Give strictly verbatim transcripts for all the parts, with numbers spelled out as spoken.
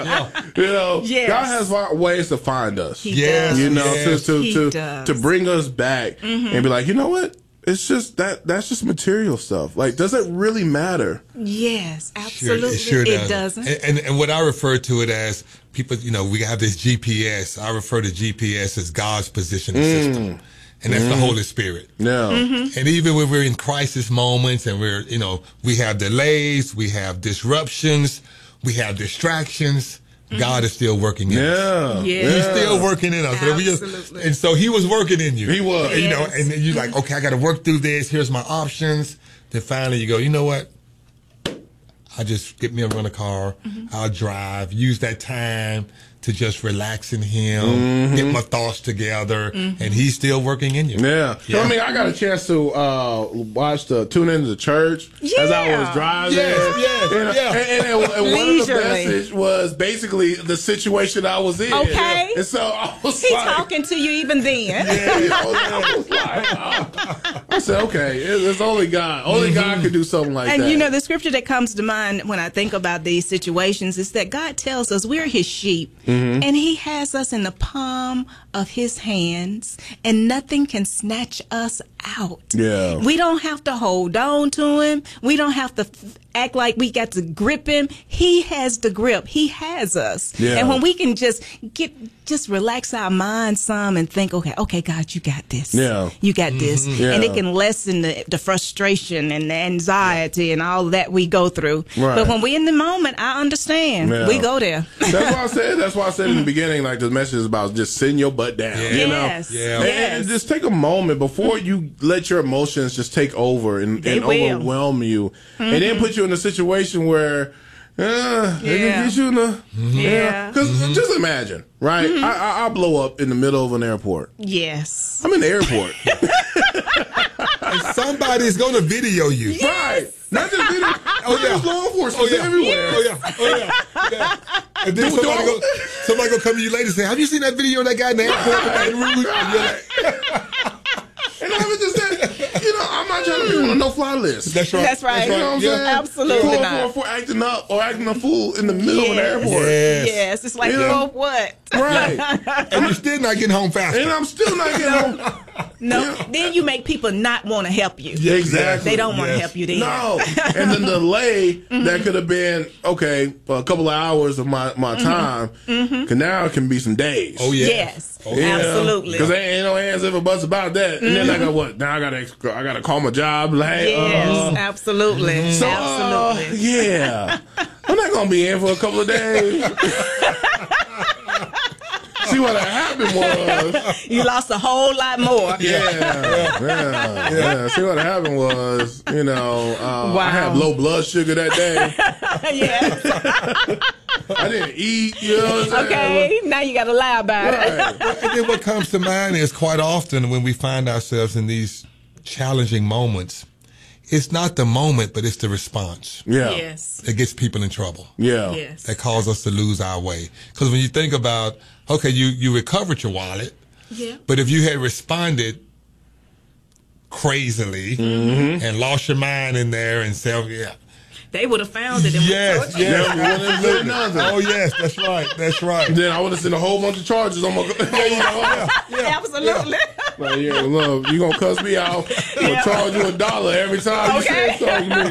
yeah. You know, Yes. God has fi- ways to find us. He Yes. does. You know, Yes. to He to does. to, to bring us back Mm-hmm. and be like, you know what? It's just that that's just material stuff. Like, does it really matter? Yes, Sure, absolutely. it sure it doesn't. doesn't. And, and and what I refer to it as, people, you know, we have this G P S. I refer to G P S as God's positioning system, and that's the Holy Spirit. No. Mm-hmm. And even when we're in crisis moments and we're, you know, we have delays, we have disruptions, we have distractions, God is still working in us. Yeah. Yeah. He's still working in us. And we just- Absolutely. and so he was working in you. He was. You know, Yes. and then you're like, okay, I got to work through this. Here's my options. Then finally you go, you know what? I just get me a rent a car. I'll drive, use that time to just relax in him, get my thoughts together, and he's still working in you. Yeah. So, Yeah. I mean, I got a chance to uh, watch the tune into the church as I was Yeah. driving. Yes, yes, You know, yeah. And, and, and one of the Leisurely. message was basically the situation I was in. Okay. And so I was He's like, talking to you even then. Yeah, I was like, oh. I said, okay, it- it's only God. Only God can do something like And that. you know, the scripture that comes to mind when I think about these situations is that God tells us we're his sheep Mm-hmm. and he has us in the palm of his hands and nothing can snatch us out. Yeah. We don't have to hold on to him. We don't have to f- act like we got to grip him. He has the grip. He has us. Yeah. And when we can just get, just relax our minds some and think, okay, okay, God, you got this. Yeah. You got this. Yeah. And it can lessen the, the frustration and the anxiety and all that we go through. Right. But when we're in the moment, I understand. Yeah. We go there. That's why I said. That's why I said in the beginning, like the message is about just sitting your butt down. Yeah. You know, Yes. Yeah. And- Yes. and just take a moment before you let your emotions just take over and, They and will. overwhelm you, and then put you in a situation where. Uh, they Yeah. can get you in the Yeah. Because just imagine, right? I, I I blow up in the middle of an airport. Yes. I'm in the airport, And somebody's going to video you. right? Not just video. Oh yeah. yeah, law enforcement Oh, yeah. everywhere. Oh, yeah. Oh, yeah. yeah. And then Do- somebody do I- go, somebody go come to you later and say, have you seen that video of that guy in the airport? with that rude-" And you're like, And I was just that, you know, I'm not trying to be on a no-fly list. that's right. That's right. You know what I'm Yeah. saying? Absolutely for, not. For, for acting up or acting a fool in the middle of an Yes. airport. Yes. Yes. It's like, You know? for what? Right. And you're still not getting home faster. And I'm still not getting home. No. Then you make people not want to help you. Yeah, exactly. They don't want to Yes. help you then. No. And the delay Mm-hmm. that could have been, okay, a couple of hours of my, my time, can now can be some days. Oh, yeah. Yes. Oh, yeah. Absolutely. Because there ain't no hands if a butts about that. And then I got what? Now I gotta I gotta call my job. Like, hey, Yes. uh, Absolutely. so, uh, Absolutely. yeah. I'm not gonna be in for a couple of days. See what happened was, You lost a whole lot more. yeah, yeah, yeah. See what happened was, you know, uh, Wow. I had low blood sugar that day. Yes. I didn't eat. You know what I'm saying? Okay. Now you got to lie about it. Right. And then what comes to mind is quite often when we find ourselves in these challenging moments, it's not the moment, but it's the response Yeah. Yes. that gets people in trouble. Yeah. Yes. That cause us to lose our way. Because when you think about, okay, you, you recovered your wallet, Yeah. but if you had responded crazily and lost your mind in there and said, yeah. They would have found it. And Yes, told you. yes. Yeah, we wouldn't do nothing. Oh, yes, that's right, that's right. Then I would have sent a whole bunch of charges on my. Yeah, yeah. Absolutely. Like, yeah, look, you gonna cuss me out? I'm gonna Yeah. charge you a dollar every time Okay. you say something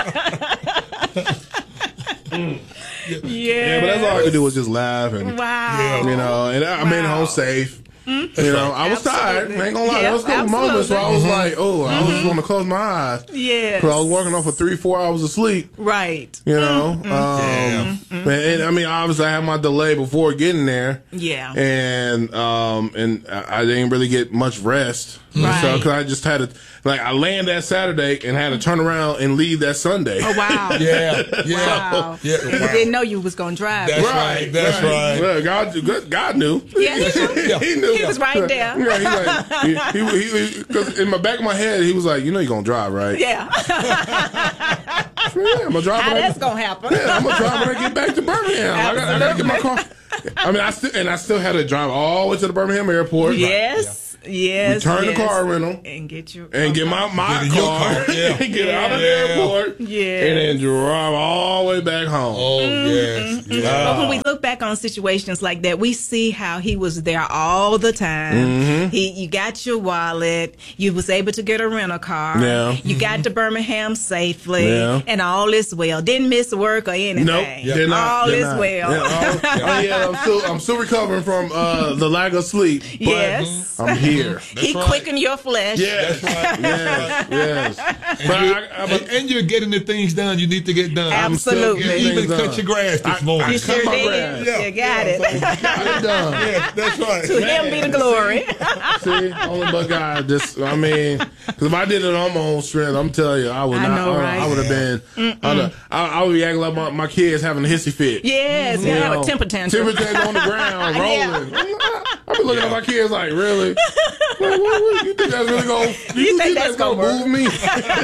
to me. Yeah. Yeah, but that's all I could do was just laugh and Wow. you know, and I, I made it Wow. home safe. You know, I was tired. Absolutely. I ain't gonna lie. Yeah, There was a couple moments where I was absolutely. like, oh, I was just want to close my eyes. Yes. Because I was working off for three, four hours of sleep. Right. You know, um, Yeah. and, and I mean, obviously, I had my delay before getting there. Yeah. and um, and I I didn't really get much rest. Right. So, because I just had to, like, I land that Saturday and had to turn around and leave that Sunday. Oh, wow. Yeah, yeah. Wow. Yeah, You wow. didn't know you was going to drive. That's right, that's right. Well, God, God- God knew. Yeah, he knew. Yeah. he knew. He was right there. Yeah, he like, he, he, he, cause in my back of my head, he was like, you know, you're gonna drive, right? Yeah. Yeah, I'm gonna drive. How when I- that's going to happen. Yeah, I'm gonna drive when I get back to Birmingham. I gotta, I gotta get my car. I mean, I still and I still had to drive all the way to the Birmingham airport. Yes. Yes. return yes. the car rental, and get your and get my, my Get in your car, car, yeah. and get out of the Yeah. airport, Yeah. and then drive all the way back home. Oh yes, yeah. But when we look back on situations like that, we see how he was there all the time. Mm-hmm. He, you got your wallet. You was able to get a rental car. Yeah. You got to Birmingham safely, Yeah. and all is well. Didn't miss work or anything. Nope, Yeah. they're not. All they're is not. well. Yeah, all- oh yeah, I'm still I'm still recovering from uh, the lack of sleep. But Yes. I'm here. He right. quickened your flesh. Yes, That's right. yes, yes. And, But you, I, I, and, and you're getting the things done you need to get done. Absolutely. You getting even things cut done. your grass this I- morning. I You cut sure my did. grass. Yeah. You got it. Got it done. Yeah, that's right. To him be the glory. See, only but God. Just, I mean, because if I did it on my own strength, I'm telling you, I would I not. know, I, right? I would have been. I'd have- I, I would be acting like my, my kids having a hissy fit. Yes, you You have know, a temper tantrum. Temper tantrum on the ground, Yeah. rolling. I be looking at my kids like, really? Like, what, what, you think that's really going? You, You think think that's that's gonna gonna move me?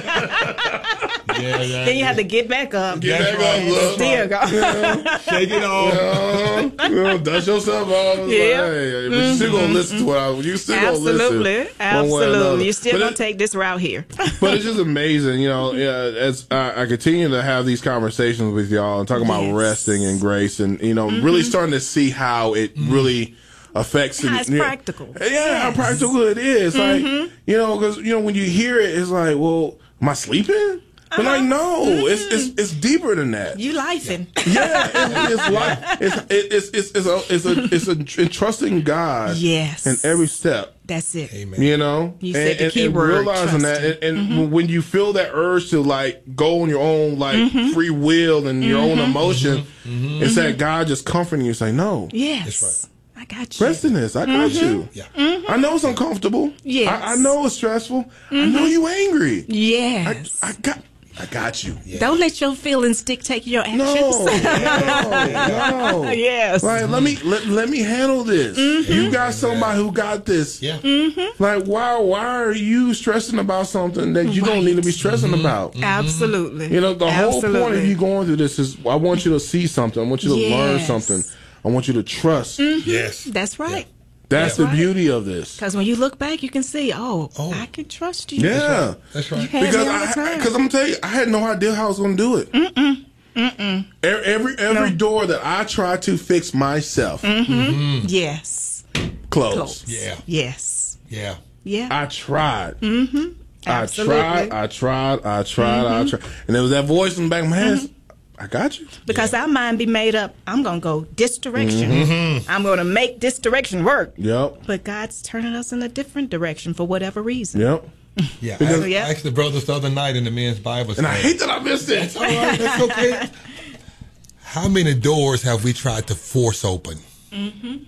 Yeah, yeah. Then you have to get back up. Get That's back up, right. look. Still go. Shake it off. Uh, you know, dust yourself off. It's Yeah. like, hey, but you still gonna listen to what I. You still gonna Absolutely. listen. one way or another. Absolutely. You're still But going it- to take this route here. But it's just amazing, you know. Yeah, as I, I continue to have these conversations with y'all and talking about Yes. resting and grace, and you know, really starting to see how it really affects. How the- it's yeah. practical. Yeah, how practical it is. Like, you know, because you know when you hear it, it's like, well, am I sleeping? But like, no, it's it's it's deeper than that. You lifing. Yeah, it's, it's like it's it's it's it's a it's a it's a in trusting God. Yes. In every step. That's it. Amen. You know, You said and, the and- key and word, realizing that, and, and when you feel that urge to like go on your own like free will and your own emotion, it's that God just comforting you, saying, "No, Yes. That's right. I got you. rest in this. I got you. Yeah. I know it's uncomfortable. Yes. I, I know it's stressful. I know you angry. Yes. I, I got, I got you. Don't let your feelings dictate your actions. No, no, no. Yes. Like, let me let, let me handle this. You got somebody who got this. Yeah. Like, why why are you stressing about something that you don't need to be stressing about? Absolutely. You know, the whole point Absolutely. of you going through this is I want you to see something. I want you to learn Yes. something. I want you to trust. Yes. That's right. That's Yeah. the Right. beauty of this. Because when you look back, you can see, oh, Oh. I can trust you. Yeah. That's You right. had Because me all the I, time. because I'm gonna tell you, I had no idea how I was gonna do it. Mm-mm. Mm-mm. Every every, every door that I tried to fix myself Yes. closed. Close. Yeah. Yes. Yeah. Yeah. I tried. Mm-hmm. I Absolutely. tried. I tried. I tried. I tried. And there was that voice in the back of my head. I got you. Because our mind be made up, I'm going to go this direction. I'm going to make this direction work. Yep. But God's turning us in a different direction for whatever reason. Yep. Yeah. Because- I, Yeah. I asked the brothers the other night in the men's Bible And I study. hate that I missed it. All right, that's okay. How many doors have we tried to force open? Mm-hmm.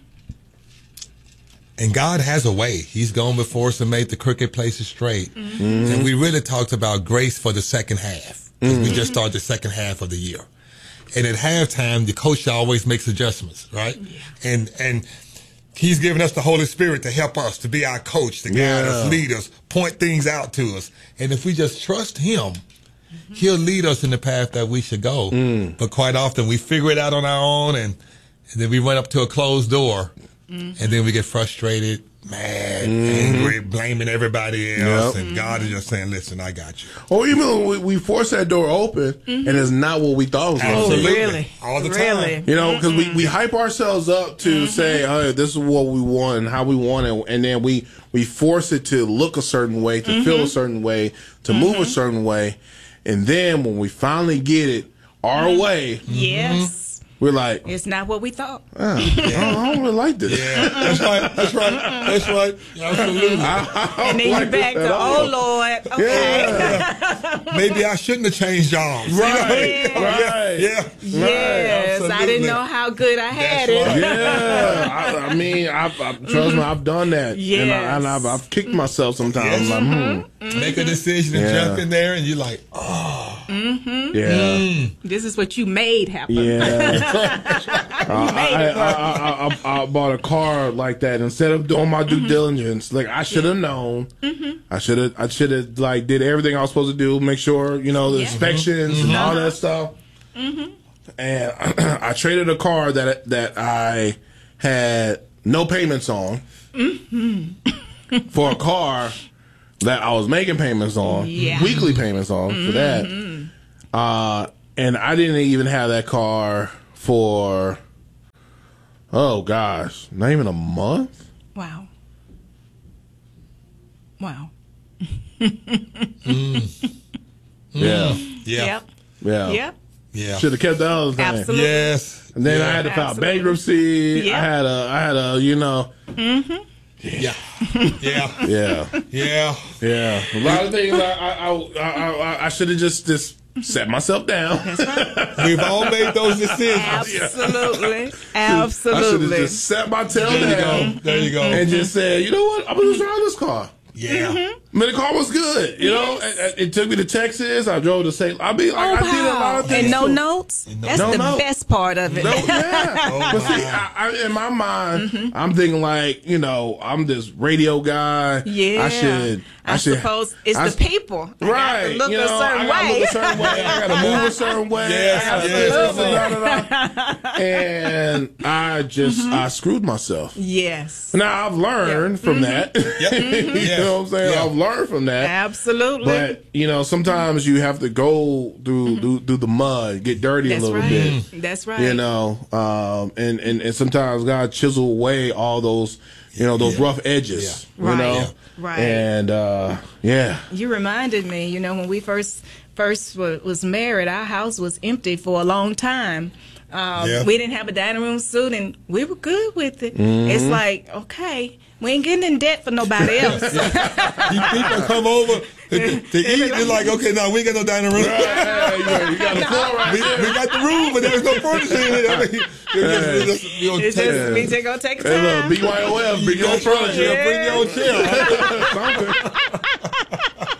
And God has a way. He's gone before us and made the crooked places straight. Mm-hmm. And we really talked about grace for the second half. Because we just started the second half of the year. And at halftime, the coach always makes adjustments, right? And and he's given us the Holy Spirit to help us, to be our coach, to guide Yeah. us, lead us, point things out to us. And if we just trust him, he'll lead us in the path that we should go. But quite often we figure it out on our own, and, and then we run up to a closed door, and then we get frustrated, mad, angry, blaming everybody else. Yep. And God is just saying, listen, I got you. Or even when we, we force that door open and it's not what we thought it was going to be. Absolutely. Really? All the Really? time. You know, because we, we hype ourselves up to say, hey, this is what we want and how we want it. And then we, we force it to look a certain way, to feel a certain way, to move a certain way. And then when we finally get it our way, Yes. we're like, It's not what we thought. oh, I don't really like this. Yeah, that's right. That's right. That's right. Absolutely. And then you're back to, oh, Lord. Okay. Maybe I shouldn't have changed jobs. Right, Yeah. right. Yeah. Yes. I Absolutely. didn't know how good I had That's it. right. Yeah, I, I mean, I, I trust me, I've done that, and, I, Yes. and I've, I've kicked myself sometimes. Yes. Like, hmm, Make a decision and Yeah. jump in there, and you're like, oh, yeah, This is what you made happen. yeah. You made I, it work. I, I, I, I bought a car like that instead of doing my due Mm-hmm. diligence. Like I should have known. I should have. I should have like did everything I was supposed to do. Make sure you know the Yeah. inspections and all Uh-huh. that stuff. And I traded a car that that I had no payments on. for a car that I was making payments on, Yeah. weekly payments on mm-hmm. for that. Uh, and I didn't even have that car for, oh gosh, not even a month. Wow. Wow. mm. Yeah. Yeah. Yep. Yeah. Yep. Yeah. Should have kept the other thing. Absolutely. Yes. And then yeah. I had to file Absolutely. bankruptcy. Yeah. I had a, I had a, you know. Mm-hmm. Yeah. Yeah. Yeah. Yeah. Yeah. A lot of things I, I, I, I, I, I should have just, just set myself down. That's right. We've all made those decisions. Absolutely. I should Absolutely. have just set my tail There you down. go. There you go. And just said, you know what? I'm going to drive this car. Yeah. Mm-hmm. I mean, the car was good. You know, it, it- it took me to Texas. I drove to Saint. I mean, like, Oh, I did a lot wow. of things. And no too. notes? no- That's No the notes. best part of it. No, yeah. Oh, but see, wow. I, I, in my mind, I'm thinking like, you know, I'm this radio guy. Yeah. I should. I, I should. suppose it's I- the people. I got Right. to look you know, a certain I gotta way. look a certain way. I gotta move a certain way. Yes, I gotta yes, do this, yes. da, da, da. And I just, Mm-hmm. I screwed myself. Yes. Now I've learned Yeah. from that. Yep. you Yes. know what I'm saying? Yeah. I've learned from that. Absolutely. But you know, sometimes you have to go through through, through the mud, get dirty That's a little right. bit. That's right. You know, um, and, and and sometimes God chisel away all those, you know, those Yeah. rough edges. Yeah. You Right. know, Yeah. Right. And uh, yeah, You reminded me, you know, when we first first wa- was married, our house was empty for a long time. Um, Yeah. We didn't have a dining room suite, and we were good with it. Mm-hmm. It's like, okay, we ain't getting in debt for nobody else. You people come over to, to eat. You're like, okay, no, we ain't got no dining room. Right, you got- you got the floor right we, there. we got the room, but there's no furniture in it. I mean, you just, you just, you know, It's take, just, we just gonna take Hey, time. look, B Y O F, bring your own furniture. Yeah, bring your own chair. Something.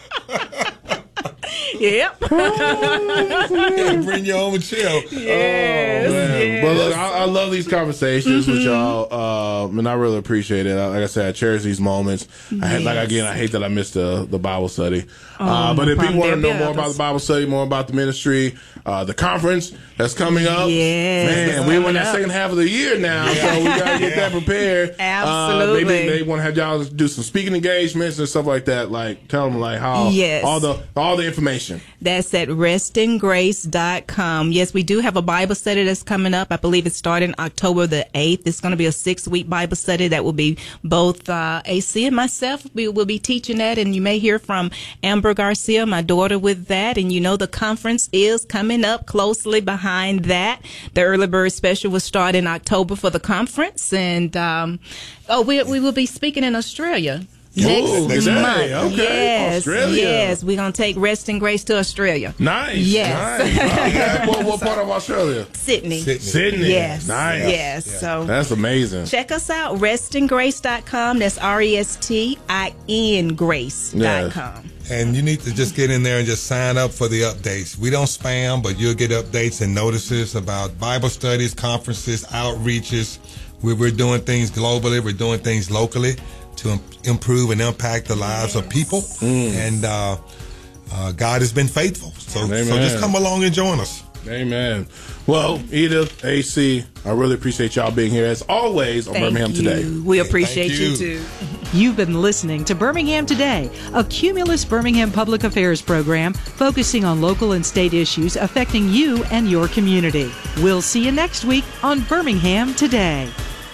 Yep. Yeah, bring your own chair. Yes. Oh, Man. yes. But look, I, I love these conversations with y'all, um, and I really appreciate it. Like I said, I cherish these moments. I hate, like Yes. again, I hate that I missed the the Bible study. uh, but no if people problem. want to know There'll be more about others. the Bible study, more about the ministry, uh, the conference that's coming up, Yes, man, it's we're in coming that up. second half of the year now, so we gotta get that prepared. Absolutely. Uh, maybe they want to have y'all do some speaking engagements and stuff like that. Like tell them like how Yes. all the all the information. That's at resting grace dot com. Yes, we do have a Bible study that's coming up. I believe it's starting October the eighth. It's going to be a six-week Bible study that will be both uh, A C and myself. We will be teaching that, and you may hear from Amber Garcia, my daughter, with that. And you know the conference is coming up closely behind that. The Early Bird Special will start in October for the conference. And, um, oh, we, we will be speaking in Australia. Next Ooh, month. next day. Okay. Yes, Australia. yes. We're going to take Resting Grace to Australia. Nice. Yes. Nice. Okay. what, what part of Australia? Sydney. Sydney. Sydney. Yes. Nice. Yes. So That's amazing. check us out, resting grace dot com. That's R E S T I N grace dot com. And you need to just get in there and just sign up for the updates. We don't spam, but you'll get updates and notices about Bible studies, conferences, outreaches. We're, we're doing things globally. We're doing things locally to im- improve and impact the lives of people. And uh, uh, God has been faithful. So, so Amen. just come along and join us. Amen. Well, Edith, A C, I really appreciate y'all being here as always on Thank Birmingham you. Today. We appreciate Thank you. you. too. You've been listening to Birmingham Today, a Cumulus Birmingham Public Affairs program focusing on local and state issues affecting you and your community. We'll see you next week on Birmingham Today.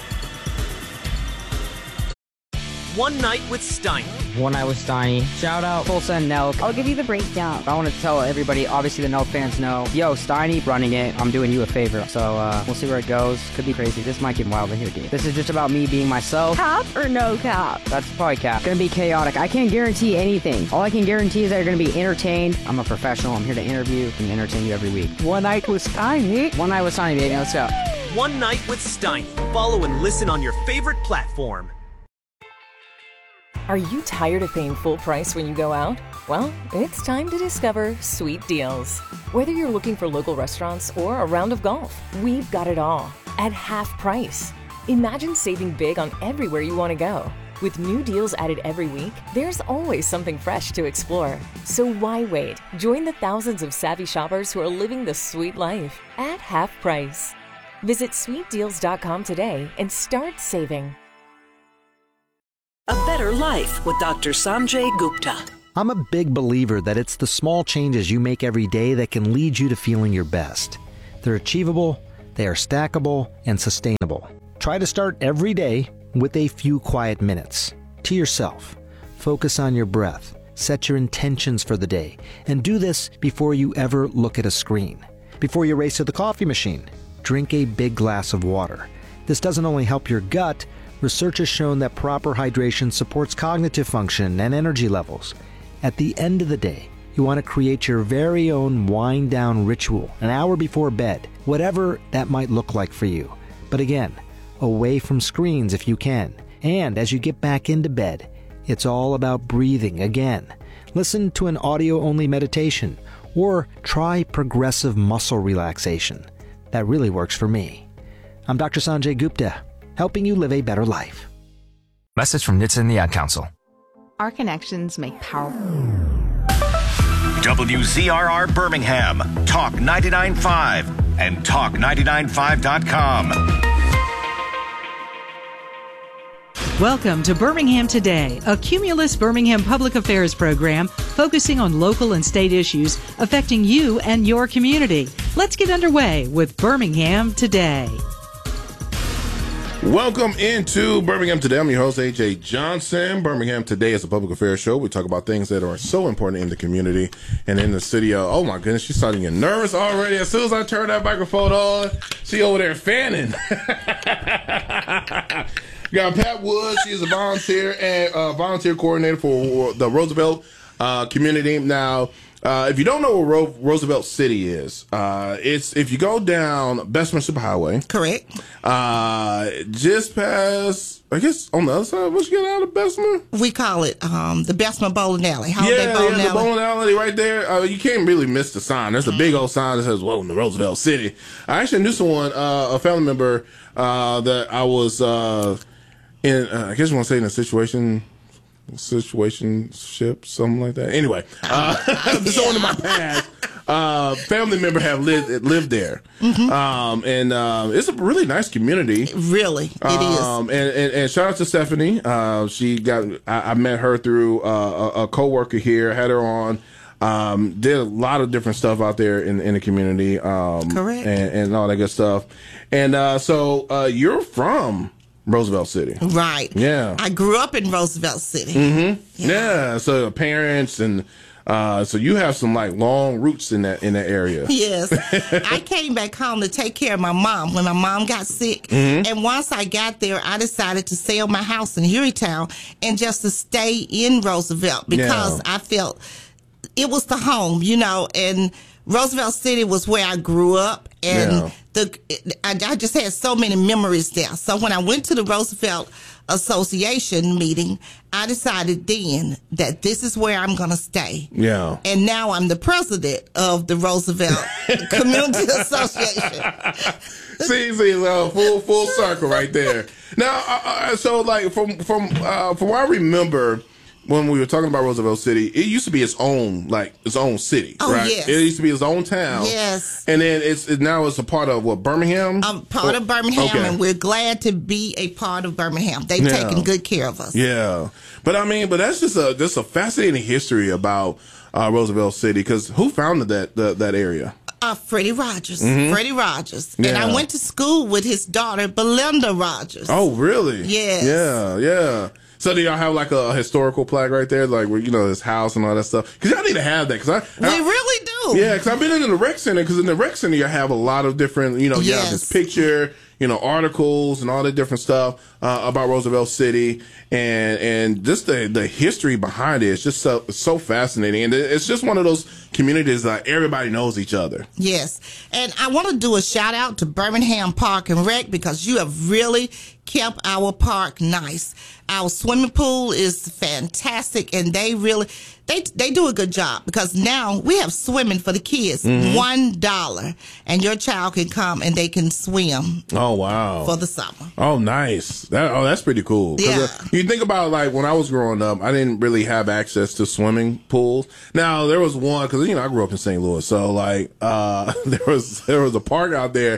One Night with Steiny. One Night with Steiny. Shout out Tulsa and Nelk. I'll give you the breakdown. I want to tell everybody, obviously the Nelk fans know, yo, Steiny running it. I'm doing you a favor. So uh, we'll see where it goes. Could be crazy. This might get wild in here, dude. This is just about me being myself. Cap or no cap? That's probably cap. Gonna be chaotic. I can't guarantee anything. All I can guarantee is that you're gonna be entertained. I'm a professional. I'm here to interview and entertain you every week. One night with Steiny. One Night with Steiny, baby. Let's go. One Night with Steiny. Follow and listen on your favorite platform. Are you tired of paying full price when you go out? Well, it's time to discover Sweet Deals. Whether you're looking for local restaurants or a round of golf, we've got it all at half price. Imagine saving big on everywhere you want to go. With new deals added every week, there's always something fresh to explore. So why wait? Join the thousands of savvy shoppers who are living the sweet life at half price. Visit sweet deals dot com today and start saving. A Better Life with Doctor Sanjay Gupta. I'm a big believer that it's the small changes you make every day that can lead you to feeling your best. They're achievable, they are stackable, and sustainable. Try to start every day with a few quiet minutes. To yourself. Focus on your breath. Set your intentions for the day. And do this before you ever look at a screen. Before you race to the coffee machine, drink a big glass of water. This doesn't only help your gut, research has shown that proper hydration supports cognitive function and energy levels. At the end of the day, you want to create your very own wind-down ritual an hour before bed, whatever that might look like for you. But again, away from screens if you can. And as you get back into bed, it's all about breathing again. Listen to an audio-only meditation or try progressive muscle relaxation. That really works for me. I'm Doctor Sanjay Gupta, helping you live a better life. Message from N H T S A and the Ad Council. Our connections make powerful. W Z R R Birmingham, Talk ninety-nine point five and talk ninety-nine five dot com. Welcome to Birmingham Today, a Cumulus Birmingham public affairs program focusing on local and state issues affecting you and your community. Let's get underway with Birmingham Today. Welcome into Birmingham Today. I'm your host, A J Johnson. Birmingham Today is a public affairs show. We talk about things that are so important in the community and in the city. Of, oh my goodness, she's starting to get nervous already. As soon as I turn that microphone on, she over there fanning. We got Pat Wood. She's a volunteer and uh, volunteer coordinator for the Roosevelt uh, community. Now, uh, if you don't know where Ro- Roosevelt City is, uh, it's if you go down Bessemer Superhighway. Correct. Uh, just past, I guess, on the other side. Once you get out of Bessemer, we call it um, the Bessemer Bowling Alley. Holiday yeah, Bowling yeah, the Alley. bowling alley right there. Uh, you can't really miss the sign. There's a big old sign that says "Welcome to Roosevelt City." I actually knew someone, uh, a family member, uh, that I was. Uh, In, uh, I guess you want to say in a situation, situationship, something like that. Anyway, uh, someone in my past, uh, family member have lived lived there, mm-hmm. um, and uh, it's a really nice community. Really, it um, is. And, and and shout out to Stephanie. Uh, she got I, I met her through uh, a, a coworker here. Had her on. Um, did a lot of different stuff out there in, in the community. Um, Correct. And, and all that good stuff. And uh, so uh, you're from Roosevelt City. Right. Yeah. I grew up in Roosevelt City. Mm-hmm. Yeah. yeah. So parents and uh, so you have some like long roots in that in that area. Yes. I came back home to take care of my mom when my mom got sick. Mm-hmm. And once I got there, I decided to sell my house in Hueytown and just to stay in Roosevelt because yeah. I felt it was the home, you know, and Roosevelt City was where I grew up, and yeah. the I, I just had so many memories there. So when I went to the Roosevelt Association meeting, I decided then that this is where I'm going to stay. Yeah. And now I'm the president of the Roosevelt Community Association. see, see, uh, full full circle right there. Now, uh, so like from from uh, from what I remember. When we were talking about Roosevelt City, it used to be its own, like, its own city, oh, right? Yes. It used to be its own town. Yes. And then it's it, now it's a part of, what, Birmingham? I'm part oh, of Birmingham, okay. and we're glad to be a part of Birmingham. They've yeah. taken good care of us. Yeah. But, I mean, but that's just a, just a fascinating history about uh, Roosevelt City, because who founded that, the, that area? Uh, Freddie Rogers. Mm-hmm. Freddie Rogers. Yeah. And I went to school with his daughter, Belinda Rogers. Oh, really? Yes. Yeah, yeah. So do y'all have like a historical plaque right there, like where you know his house and all that stuff? Because y'all need to have that. Cause I, we I, really do. Yeah, because I've been in the rec center. Because in the rec center you have a lot of different, you know, you yes. have this picture, you know, articles and all that different stuff uh, about Roosevelt City, and and just the the history behind it is just so so fascinating, and it's just one of those communities that everybody knows each other. Yes, and I want to do a shout out to Birmingham Park and Rec because you have really kept our park nice. Our swimming pool is fantastic, and they really they they do a good job because now we have swimming for the kids, mm-hmm. one dollar, and your child can come and they can swim. Oh wow! For the summer. Oh nice. That oh that's pretty cool. Yeah. Uh, you think about like when I was growing up, I didn't really have access to swimming pools. Now there was one because you know I grew up in Saint Louis, so like uh, there was there was a park out there.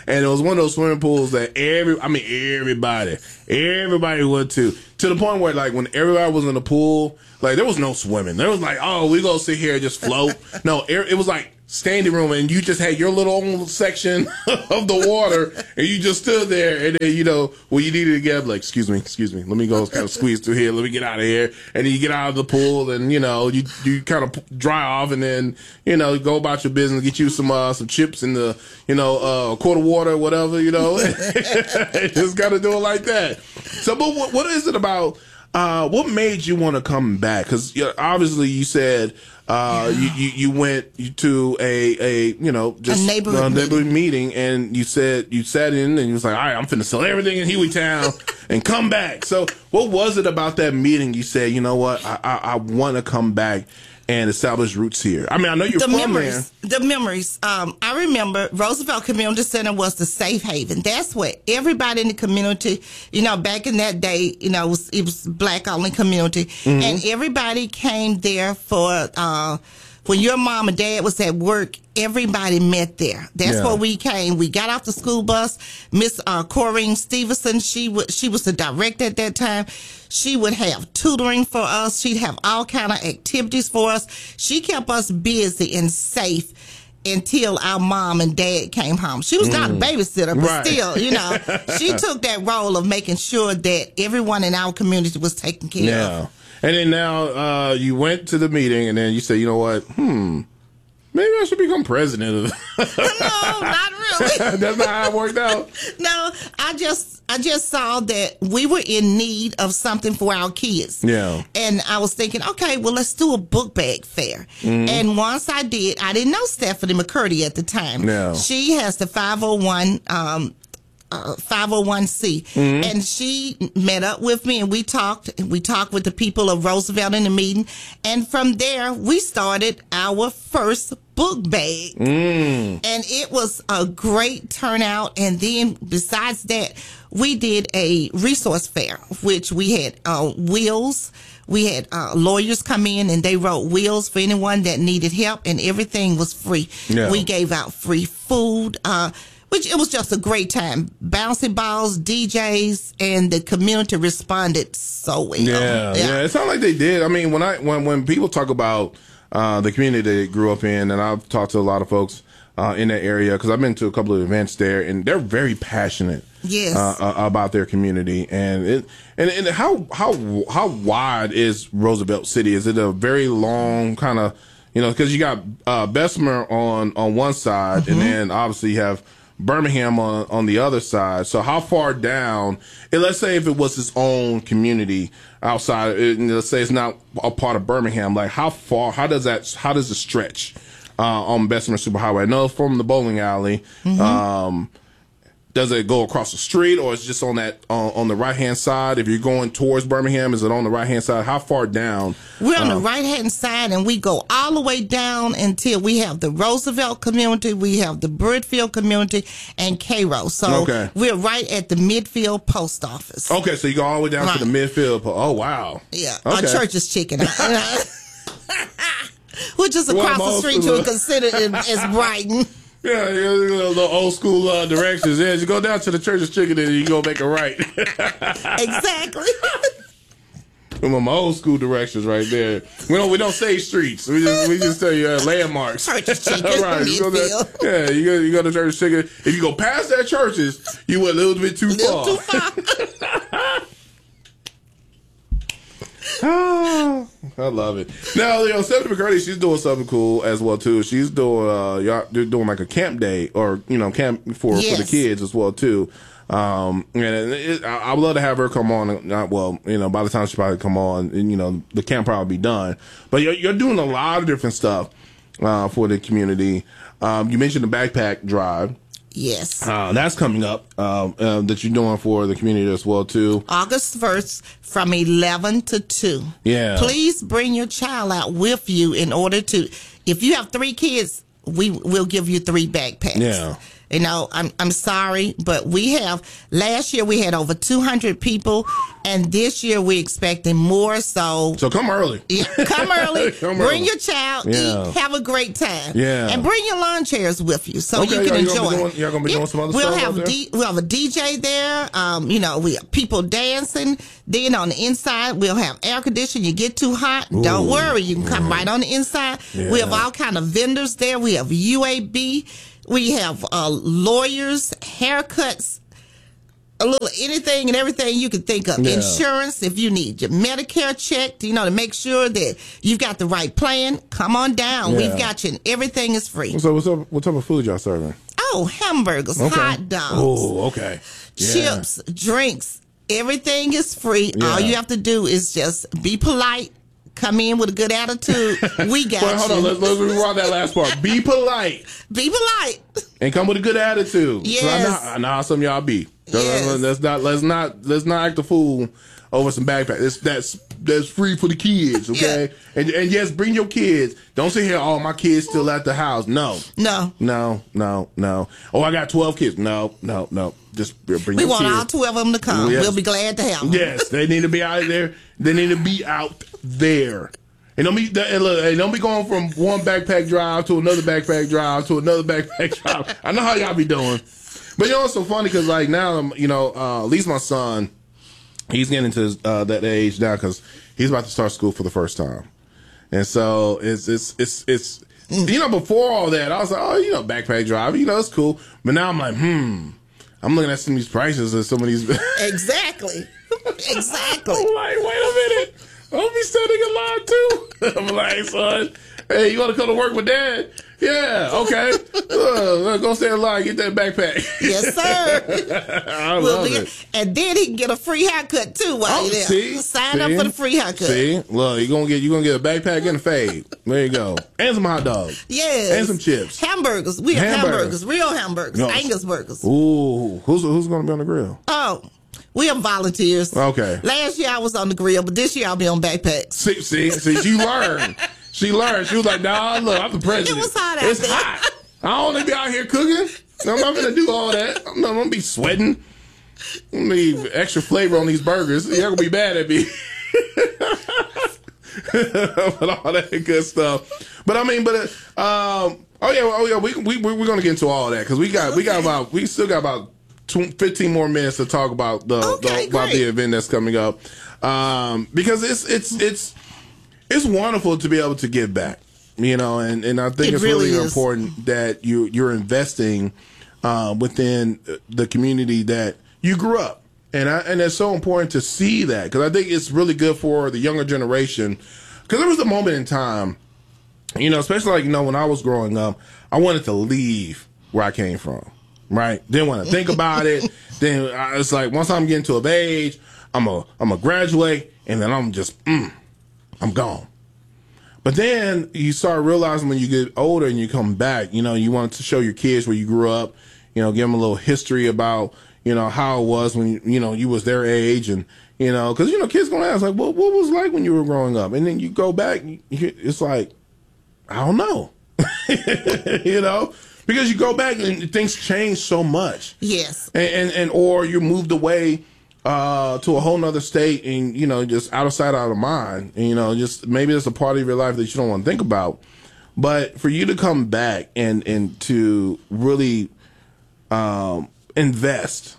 and it was one of those swimming pools that every, I mean, everybody, everybody went to, to the point where like when everybody was in the pool, like there was no swimming. There was like, oh, we gonna sit here and just float. No, it was like standing room, and you just had your little own section of the water, and you just stood there, and then, you know, when you needed to get up, like, excuse me, excuse me, let me go kind of squeeze through here, let me get out of here, and then you get out of the pool, and, you know, you you kind of dry off, and then, you know, go about your business, get you some uh, some chips in the, you know, uh, quart of water, whatever, you know, just got to do it like that. So, but what, what is it about, uh, what made you want to come back? Because you know, obviously you said, Uh, you, you, you went to a, a, you know, just a neighborhood, uh, neighborhood meeting. meeting, and you said, you sat in and you was like, all right, I'm finna sell everything in Hueytown and come back. So what was it about that meeting you said, you know what, I, I, I want to come back and establish roots here? I mean, I know you're the from memories, there. The memories. Um, I remember Roosevelt Community Center was the safe haven. That's where everybody in the community, you know, back in that day, you know, it was, it was black only community, mm-hmm. and everybody came there for. Uh, When your mom and dad was at work, everybody met there. That's Yeah. where we came. We got off the school bus. Miss uh, Corrine Stevenson, she w- she was the director at that time. She would have tutoring for us. She'd have all kind of activities for us. She kept us busy and safe until our mom and dad came home. She was not a babysitter, but Right. still, you know, she took that role of making sure that everyone in our community was taken care Yeah. of. And then now uh, you went to the meeting, and then you said, you know what, hmm, maybe I should become president of No, not really. That's not how it worked out. No, I just I just saw that we were in need of something for our kids. Yeah. And I was thinking, okay, well, let's do a book bag fair. Mhm. And once I did, I didn't know Stephanie McCurdy at the time. No. She has the five oh one um Uh, five oh one c, Mhm. and she met up with me, and we talked. We talked with the people of Roosevelt in the meeting, and from there we started our first book bag, Mm. and it was a great turnout. And then besides that, we did a resource fair, which we had uh, wills. We had uh, lawyers come in, and they wrote wills for anyone that needed help, and everything was free. Yeah. We gave out free food. Uh, Which it was just a great time. Bouncy balls, D Js, and the community responded so well. Yeah, yeah. It sounded like they did. I mean, when I when when people talk about uh, the community they grew up in, and I've talked to a lot of folks uh, in that area because I've been to a couple of events there, and they're very passionate. Yes. Uh, uh, about their community, and it and, and how how how wide is Roosevelt City? Is it a very long kind of, you know, because you got uh, Bessemer on on one side, Mm-hmm. and then obviously you have Birmingham on, on the other side. So how far down, and let's say if it was its own community outside, and let's say it's not a part of Birmingham, like how far, how does that, how does it stretch uh, on Bessemer Superhighway? I know from the bowling alley, Mm-hmm. um, does it go across the street, or is it just on that on, on the right hand side? If you're going towards Birmingham, is it on the right hand side? How far down? We're on uh, the right hand side, and we go all the way down until we have the Roosevelt community, we have the Birdfield community, and Cairo. So Okay. we're right at the Midfield post office. Okay, so you go all the way down Right. to the midfield. Oh wow. Yeah, Okay. our church is chicken. Which is Well, across the most street of to the- consider it as Brighton. Yeah, yeah, you know, the old school uh, directions. Yeah, you go down to the Church's Chicken and you go make a right. Exactly. Them are my old school directions right there. We don't we don't say streets. We just we just tell you uh, landmarks. Church's Chicken, right. You go there, Midfield. yeah, you go you go to Church's Chicken. If you go past that churches, you went a little bit too Little far. too far. Ah, I love it. Now, you know, Stephanie McCurdy, she's doing something cool as well too. She's doing uh, y'all, they're doing like a camp day, or you know, camp for for the Yes. kids as well too. Um, and it, I, I would love to have her come on. Not well, you know, by the time she probably come on, and you know, the camp probably be done. But you're, you're doing a lot of different stuff uh, for the community. Um, you mentioned the backpack drive. Yes. Uh, that's coming up uh, uh, that you're doing for the community as well too. August first from eleven to two. Yeah. Please bring your child out with you in order to, if you have three kids, we will give you three backpacks. Yeah. You know, I'm I'm sorry, but we have, last year we had over two hundred people, and this year we're expecting more. So So come early. Yeah, come early. Come bring early. your child, Yeah. eat, have a great time. Yeah. And bring your lawn chairs with you so Okay, you can y'all enjoy. gonna be it. doing- y'all gonna be doing some other we'll stuff have out there? D, we'll have a D J there. Um, you know, we have people dancing. Then on the inside, we'll have air conditioning. You get too hot, don't Ooh. worry. You can come right on the inside. Yeah. We have all kind of vendors there. We have U A B. We have uh, lawyers, haircuts, a little anything and everything you can think of. Yeah. Insurance, if you need your Medicare checked, you know, to make sure that you've got the right plan, come on down. Yeah. We've got you, and everything is free. So what's up? What type of food y'all serving? Oh, hamburgers, Okay. hot dogs, Oh, okay. Yeah. chips, drinks. Everything is free. Yeah. All you have to do is just be polite. Come in with a good attitude. We got Wait, hold you. on. Let's, let's rewind that last part. Be polite Be polite. and come with a good attitude. Yes. So I know, I know how some of y'all be. So Yes. Let's not let's not let's not act a fool over some backpacks. It's, that's that's free for the kids, okay? Yeah. And and yes, bring your kids. Don't sit here. Oh, my kids still at the house. No, No. no, no, no. Oh, I got twelve kids. No, no, no. Just bring We your want kids. all twelve of them to come. Yes. We'll be glad to have them. Yes, they need to be out there. They need to be out there. And don't be and look, and don't be going from one backpack drive to another backpack drive to another backpack drive. I know how y'all be doing, but you know it's so funny because like now, you know, uh, at least my son, he's getting into uh, that age now because he's about to start school for the first time, and so it's it's it's it's you know before all that I was like, oh, you know, backpack drive, you know, it's cool, but now I'm like, hmm, I'm looking at some of these prices of some of these. Exactly. Exactly. I'm like, wait a minute. I'll be standing in line too. I'm like, son, hey, you want to come to work with Dad? Yeah, okay. uh, go stand in line, get that backpack. Yes, sir. I We'll love be- it. And then he can get a free haircut too while Oh, you're there. see, Sign see, up for the free haircut. See, look, you're gonna get you gonna get a backpack and a fade. There you go, and some hot dogs. Yes. and some chips. Hamburgers. We have Hamburgers. hamburgers, real hamburgers, No. Angus burgers. Ooh, who's who's gonna be on the grill? Oh, we have volunteers. Okay. Last year I was on the grill, but this year I'll be on backpacks. See, see, see, she learned. She learned. She was like, "Nah, look, I'm the president. It was hot out It's there. hot. I don't want to be out here cooking. I'm not gonna do all that. I'm not gonna be sweating. I'm gonna need extra flavor on these burgers. You're gonna be mad at me." But all that good stuff. But I mean, but uh, um, oh yeah, oh yeah, we we we're gonna get into all that because we got we got about we still got about fifteen more minutes to talk about the, Okay, the about great. the event that's coming up, um, because it's it's it's it's wonderful to be able to give back, you know, and, and I think It it's really really, is. important that you you're investing uh, within the community that you grew up, and I, and it's so important to see that because I think it's really good for the younger generation because there was a moment in time, you know, especially like you know when I was growing up, I wanted to leave where I came from. Right, didn't want to think about it. Then I, it's like once I'm getting to a age, I'm a I'm a graduate, and then I'm just mm, I'm gone. But then you start realizing when you get older and you come back, you know, you want to show your kids where you grew up, you know, give them a little history about you know how it was when you, you know you was their age, and you know because you know kids gonna ask like, well, what was it like when you were growing up, and then you go back, you, it's like I don't know, you know. Because you go back and things change so much. Yes. And and, and or you moved away uh, to a whole nother state and, you know, just out of sight, out of mind. And, you know, just maybe it's a part of your life that you don't want to think about. But for you to come back and, and to really um, invest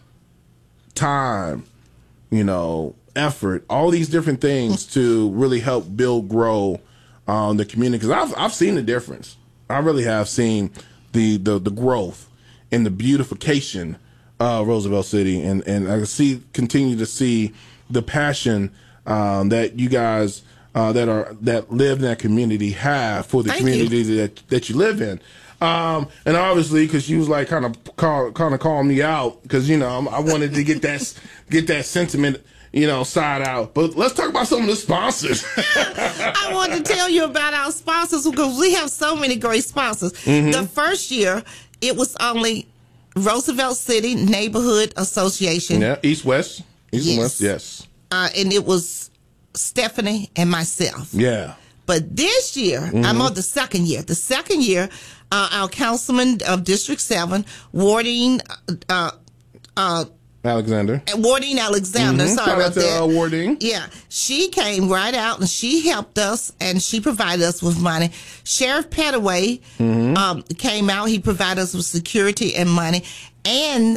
time, you know, effort, all these different things to really help build, grow um, the community. Because I've, I've seen the difference. I really have seen the, the, the growth and the beautification of Roosevelt City. And, and I see, continue to see the passion um, that you guys uh, that are that live in that community have for the Thank community you. that that you live in. Um, and obviously, because you was like kind of call, kind of calling me out because you know I wanted to get that get that sentiment you know side out. But let's talk about some of the sponsors. I want to tell you about our sponsors because we have so many great sponsors. Mhm. The first year, it was only Roosevelt City Neighborhood Association, Yeah, East West, East and Yes. West, yes, uh, and it was Stephanie and myself. yeah. But this year, mm-hmm. I'm on the second year. The second year, uh, our councilman of District seven, Warding, uh, uh, Alexander. Warding Alexander. Mm-hmm. Sorry Shout about out to, that. Uh, Warding. Yeah. She came right out and she helped us and she provided us with money. Sheriff Petaway mm-hmm. um, came out. He provided us with security and money. And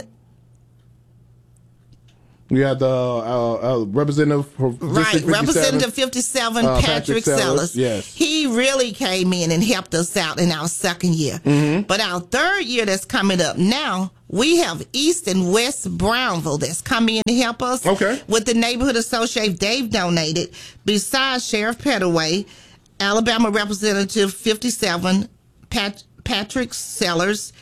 we had the uh, uh, representative for right, Representative fifty-seven, uh, Patrick, Patrick Sellers. Sellers. Yes, he really came in and helped us out in our second year. Mm-hmm. But our third year that's coming up now, we have East and West Brownville that's come in to help us. Okay, with the neighborhood association, they've donated. Besides Sheriff Petaway, Alabama Representative fifty-seven, Pat, Patrick Sellers.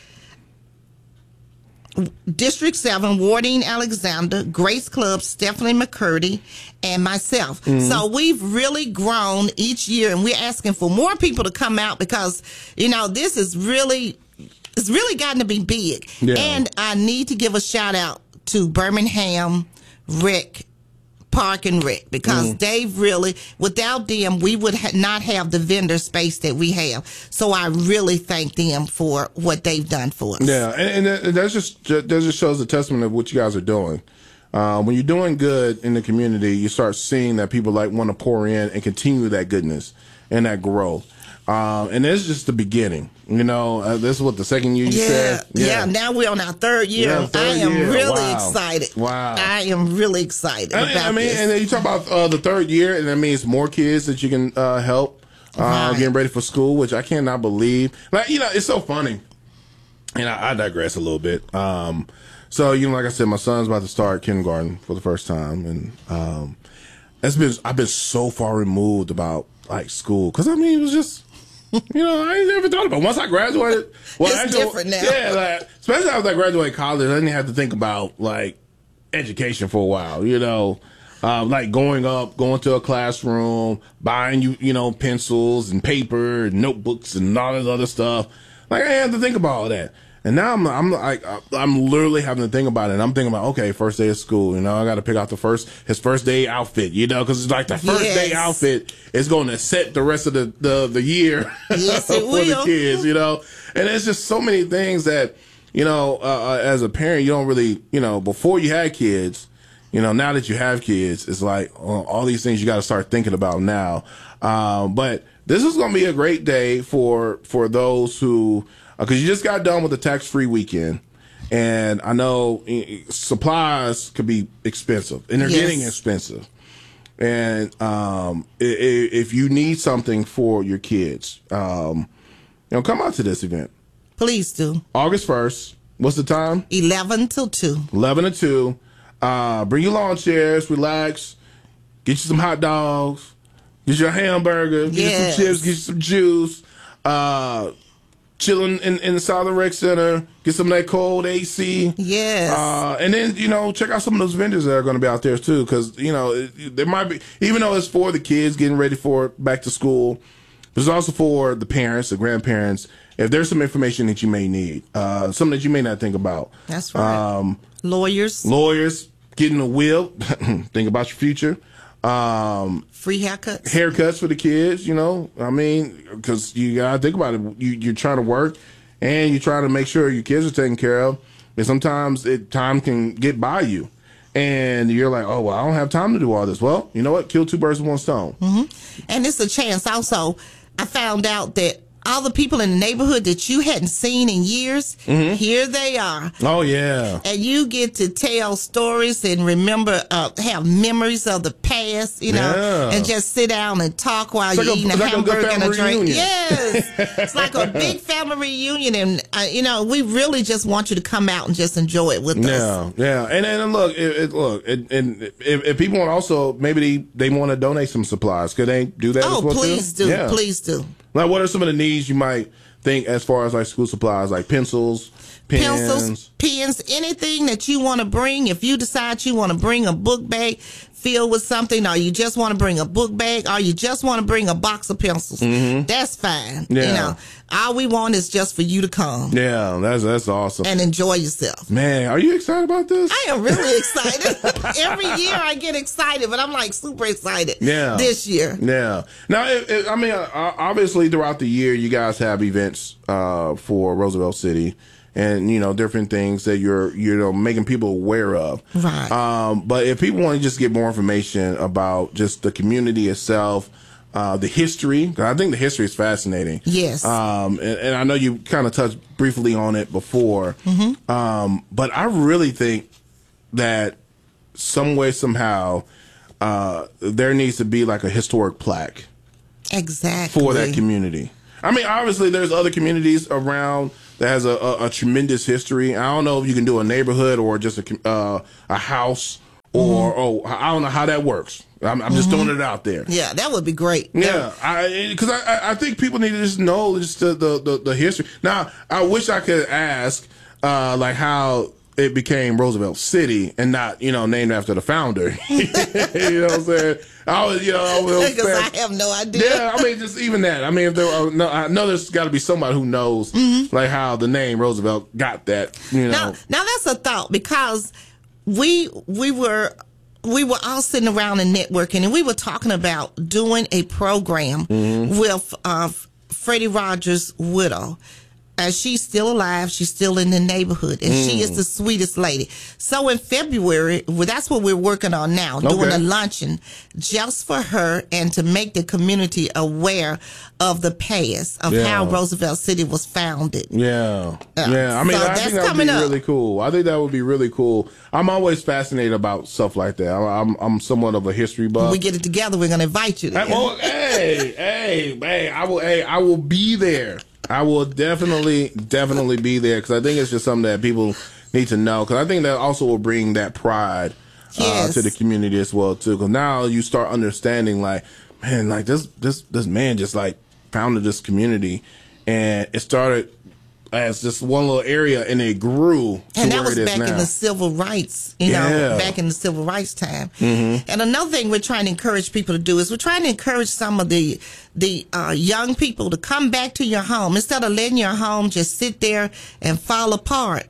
District seven, Warding Alexander, Grace Club, Stephanie McCurdy, and myself. Mm-hmm. So we've really grown each year, and we're asking for more people to come out because, you know, this is really, it's really gotten to be big. Yeah. And I need to give a shout out to Birmingham Rec Park and Rec because mm. they've really, without them, we would ha- not have the vendor space that we have. So I really thank them for what they've done for us. Yeah, and, and that just that just shows the testament of what you guys are doing. Uh, when you're doing good in the community, you start seeing that people like want to pour in and continue that goodness and that growth. Um, and this is just the beginning. You know, uh, this is what the second year you yeah, said. Yeah, yeah. Now we're on our third year. Yeah, third I am year. really Wow. excited. Wow. I am really excited I, about I mean, this. and then you talk about uh, the third year, and that means more kids that you can uh, help uh, right. getting ready for school, which I cannot believe. Like, you know, it's so funny. And I, I digress a little bit. Um, so, you know, like I said, my son's about to start kindergarten for the first time, and um, it's been I've been so far removed about like school because I mean it was just. You know, I ain't never thought about it. Once I graduated, well, it's actually, different now. Yeah, like, especially after I graduated college, I didn't have to think about like education for a while. You know, uh, like going up, going to a classroom, buying you, you know, pencils and paper and notebooks and all this other stuff. Like I didn't have to think about all that. And now I'm, I'm like, I'm literally having to think about it. And I'm thinking about, okay, first day of school, you know, I got to pick out the first, his first day outfit, you know, cause it's like the first yes. day outfit is going to set the rest of the, the, the year yes, for the kids, you know, and it's just so many things that, you know, uh, as a parent, you don't really, you know, before you had kids, you know, now that you have kids, it's like uh, all these things you got to start thinking about now. Um, but this is going to be a great day for, for those who, because you just got done with the tax-free weekend, and I know supplies could be expensive, and they're yes. getting expensive. And um, if you need something for your kids, um, you know, come out to this event. Please do. August first. What's the time? Eleven till two. Eleven to two. Uh, bring your lawn chairs, relax, get you some hot dogs, get you a hamburger, get yes. you some chips, get you some juice. Uh, Chilling in, in the Southern Rec Center, get some of that cold A C. Yes. Uh, and then, you know, check out some of those vendors that are going to be out there, too, because, you know, it, there might be, even though it's for the kids getting ready for back to school, there's also for the parents, the grandparents, if there's some information that you may need, uh, something that you may not think about. That's right. Um, lawyers. Lawyers, getting a will, think about your future. Um, Free haircuts. Haircuts for the kids, you know. I mean, because you gotta think about it. You, you're trying to work, and you're trying to make sure your kids are taken care of. And sometimes it, time can get by you, and you're like, "Oh, well, I don't have time to do all this." Well, you know what? Kill two birds with one stone. Mm-hmm. And it's a chance. Also, I found out that all the people in the neighborhood that you hadn't seen in years, mm-hmm. here they are. Oh, yeah. And you get to tell stories and remember, uh, have memories of the past, you know, yeah. and just sit down and talk while it's you're like eating a, a like hamburger a and a drink. Reunion. Yes. It's like a big family reunion. And, uh, you know, we really just want you to come out and just enjoy it with yeah, us. Yeah, yeah. And and look, it, it, look, it, and if, if people want also, maybe they, they want to donate some supplies, could they do that oh, as well, please too? do. Yeah. Please do. Like, what are some of the needs you might think as far as like school supplies, like pencils, pens, pencils, pens, anything that you want to bring. If you decide you want to bring a book bag, filled with something, or you just want to bring a book bag, or you just want to bring a box of pencils, Mhm. that's fine. Yeah. You know, all we want is just for you to come Yeah, that's that's awesome. and enjoy yourself. Man, are you excited about this? I am really excited. Every year I get excited, but I'm like super excited Yeah. this year. Yeah. Now, it, it, I mean, uh, obviously throughout the year, you guys have events uh, for Roosevelt City, and you know different things that you're you know making people aware of. Right. Um, but if people want to just get more information about just the community itself, uh, the history, 'cause I think the history is fascinating. Yes. Um, and, and I know you kind of touched briefly on it before. Mm-hmm. Um, but I really think that some way, somehow, uh, there needs to be like a historic plaque Exactly. for that community. I mean, obviously, there's other communities around that has a, a, a tremendous history. I don't know if you can do a neighborhood or just a com- uh, a house, or Mm-hmm. oh, I don't know how that works. I'm, I'm just Mhm. throwing it out there. Yeah, that would be great. Yeah, because I, I I think people need to just know just the the, the, the history. Now, I wish I could ask uh, like how it became Roosevelt City and not, you know, named after the founder. You know what I'm saying? I was, you know, I was Because I have no idea. Yeah, I mean, just even that. I mean, if there are, no, I know there's got to be somebody who knows, like, how the name Roosevelt got that, you know. Now, now that's a thought, because we we were we were all sitting around and networking, and we were talking about doing a program Mm-hmm. with uh, Freddie Rogers' widow. Uh, she's still alive. She's still in the neighborhood, and she Mm. is the sweetest lady. So in February, well, that's what we're working on now, doing Okay. a luncheon just for her and to make the community aware of the past of Yeah. how Roosevelt City was founded. Yeah, Uh, yeah. I mean, so I that's think that would be coming up. really cool. I think that would be really cool. I'm always fascinated about stuff like that. I'm I'm, I'm somewhat of a history buff. When we get it together, we're going to invite you. Hey, well, hey, hey, hey! I will, hey, I will be there. I will definitely, definitely be there, because I think it's just something that people need to know. Because I think that also will bring that pride uh, Yes. to the community as well too. Because now you start understanding, like, man, like this, this, this man just like founded this community, and it started as just one little area, and it grew to And that where was it is back now. in the civil rights, you Yeah. know, back in the civil rights time. Mhm. And another thing we're trying to encourage people to do is we're trying to encourage some of the the uh, young people to come back to your home instead of letting your home just sit there and fall apart.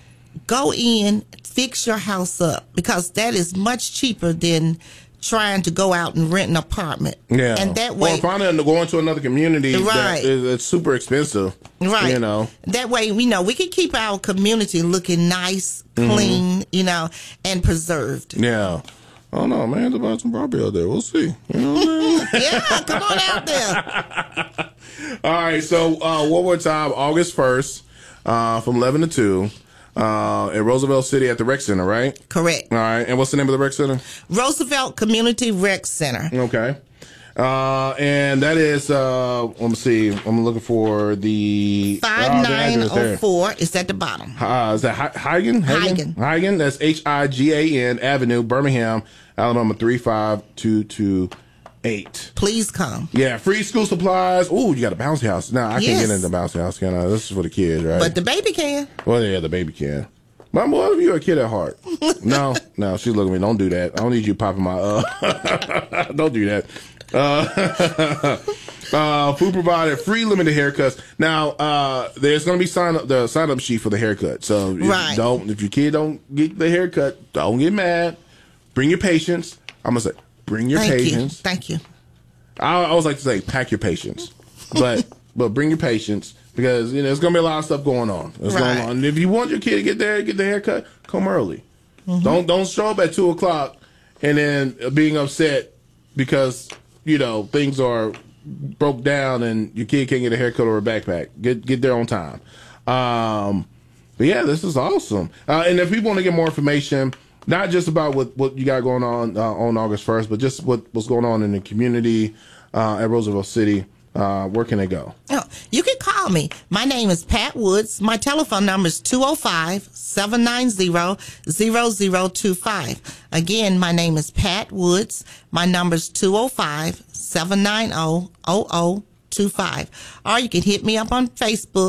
Go in, fix your house up, because that is much cheaper than trying to go out and rent an apartment. Yeah, And that way, or finding going to another community Right. that is it's super expensive. right. You know. That way, we know we can keep our community looking nice, Mhm. clean, you know, and preserved. Yeah. I don't know, man. There's about some property out there. We'll see. You know what I mean? Yeah, come on out there. All right. So, uh, one more time, August first, uh, from eleven to two, uh, in Roosevelt City at the Rec Center, right? Correct. All right. And what's the name of the Rec Center? Roosevelt Community Rec Center. Okay. Uh, and that is, uh, let me see. I'm looking for the five the nine address oh there. four is at the bottom. Uh, is that Hi- Higan? Higan. Higan. That's H I G A N Avenue, Birmingham, Alabama three five two two eight. Please come. Yeah, free school supplies. Ooh, you got a bouncy house. No, I can't Yes. get into the bouncy house, can I? This is for the kids, right? But the baby can. Well, yeah, the baby can. My boy, you're a kid at heart. No, no, she's looking at me. Don't do that. I don't need you popping my, uh, don't do that. Uh, uh, food provided, free limited haircuts. Now, uh, there's going to be sign up, the sign up sheet for the haircut. So if, Right. don't, if your kid don't get the haircut, don't get mad. Bring your patience. I'm going to say, bring your Thank patience. you. Thank you. I, I always like to say, pack your patience, but but bring your patience, because you know there's gonna be a lot of stuff going on. That's Right. going on. And if you want your kid to get there, get the haircut, come early. Mhm. Don't don't show up at two o'clock and then being upset because you know things are broke down and your kid can't get a haircut or a backpack. Get get there on time. Um, but yeah, this is awesome. Uh, and if people want to get more information, not just about what, what you got going on uh, on August first, but just what, what's going on in the community uh, at Roosevelt City, uh, where can they go? Oh, you can call me. My name is Pat Woods. My telephone number is two oh five, seven nine zero, zero zero two five. Again, my name is Pat Woods. My number is two oh five, seven nine zero, zero zero two five. Or you can hit me up on Facebook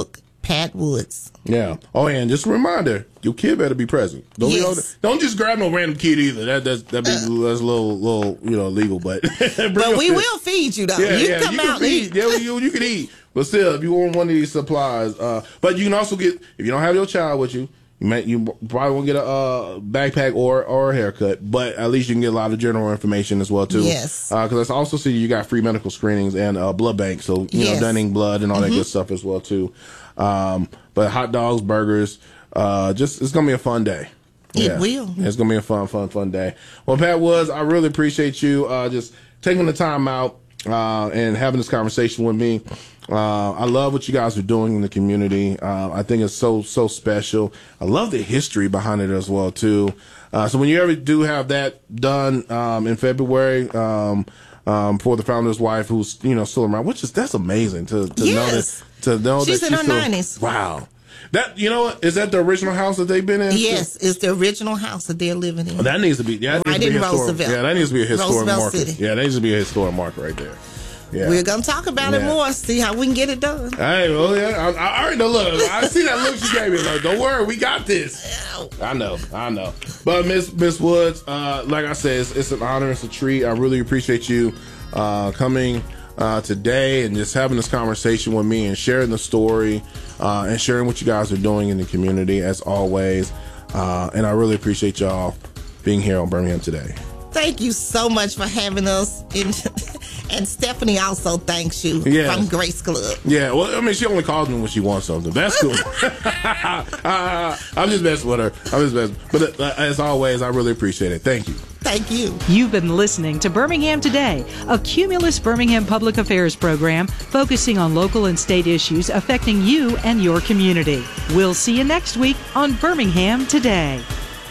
Pat Woods. Yeah. Oh, and just a reminder, your kid better be present. Don't Yes. be, don't just grab no random kid either. That that's that be that's a little little you know legal, but But we will feed you though. Yeah, you yeah, come you out can and eat. eat. Yeah, you you can eat. But still, if you want one of these supplies, uh, but you can also get if you don't have your child with you, you may you probably won't get a uh, backpack or or a haircut, but at least you can get a lot of general information as well too. Yes. Because I also see you got free medical screenings and uh, blood bank, so you Yes. know donning blood and all that Mhm. good stuff as well too. Um, but hot dogs, burgers, uh, just it's gonna be a fun day. It will. It's gonna be a fun, fun, fun day. Well, Pat Woods, I really appreciate you uh, just taking the time out uh, and having this conversation with me. Uh, I love what you guys are doing in the community. Uh, I think it's so so special. I love the history behind it as well too. Uh, so when you ever do have that done um, in February. Um, um, for the founder's wife, who's you know still around, which is that's amazing to to know Yes. that to know She's that in she's her still, nineties. Wow, that you know what is that the original house that they've been in? Yes, it's the original house that they're living in. Oh, that needs to be yeah, that Right needs to be in a historic, Roosevelt. yeah, that needs to be a historic Roosevelt marker. City. Yeah, that needs to be a historic marker right there. Yeah, We're gonna talk about it Yeah. more. See how we can get it done. Hey, well, yeah, I, I already know. Look, I see that look she gave me. Like, don't worry, we got this. I know, I know. But Miss Miss Woods, uh, like I said, it's, it's an honor, it's a treat. I really appreciate you uh, coming uh, today and just having this conversation with me and sharing the story uh, and sharing what you guys are doing in the community as always. Uh, and I really appreciate y'all being here on Birmingham Today. Thank you so much for having us. And, and Stephanie also thanks you Yes. from Grace Club. Yeah, well, I mean, she only calls me when she wants something. That's cool. uh, I'm just messing with her. I'm just messing. But uh, as always, I really appreciate it. Thank you. Thank you. You've been listening to Birmingham Today, a Cumulus Birmingham public affairs program focusing on local and state issues affecting you and your community. We'll see you next week on Birmingham Today.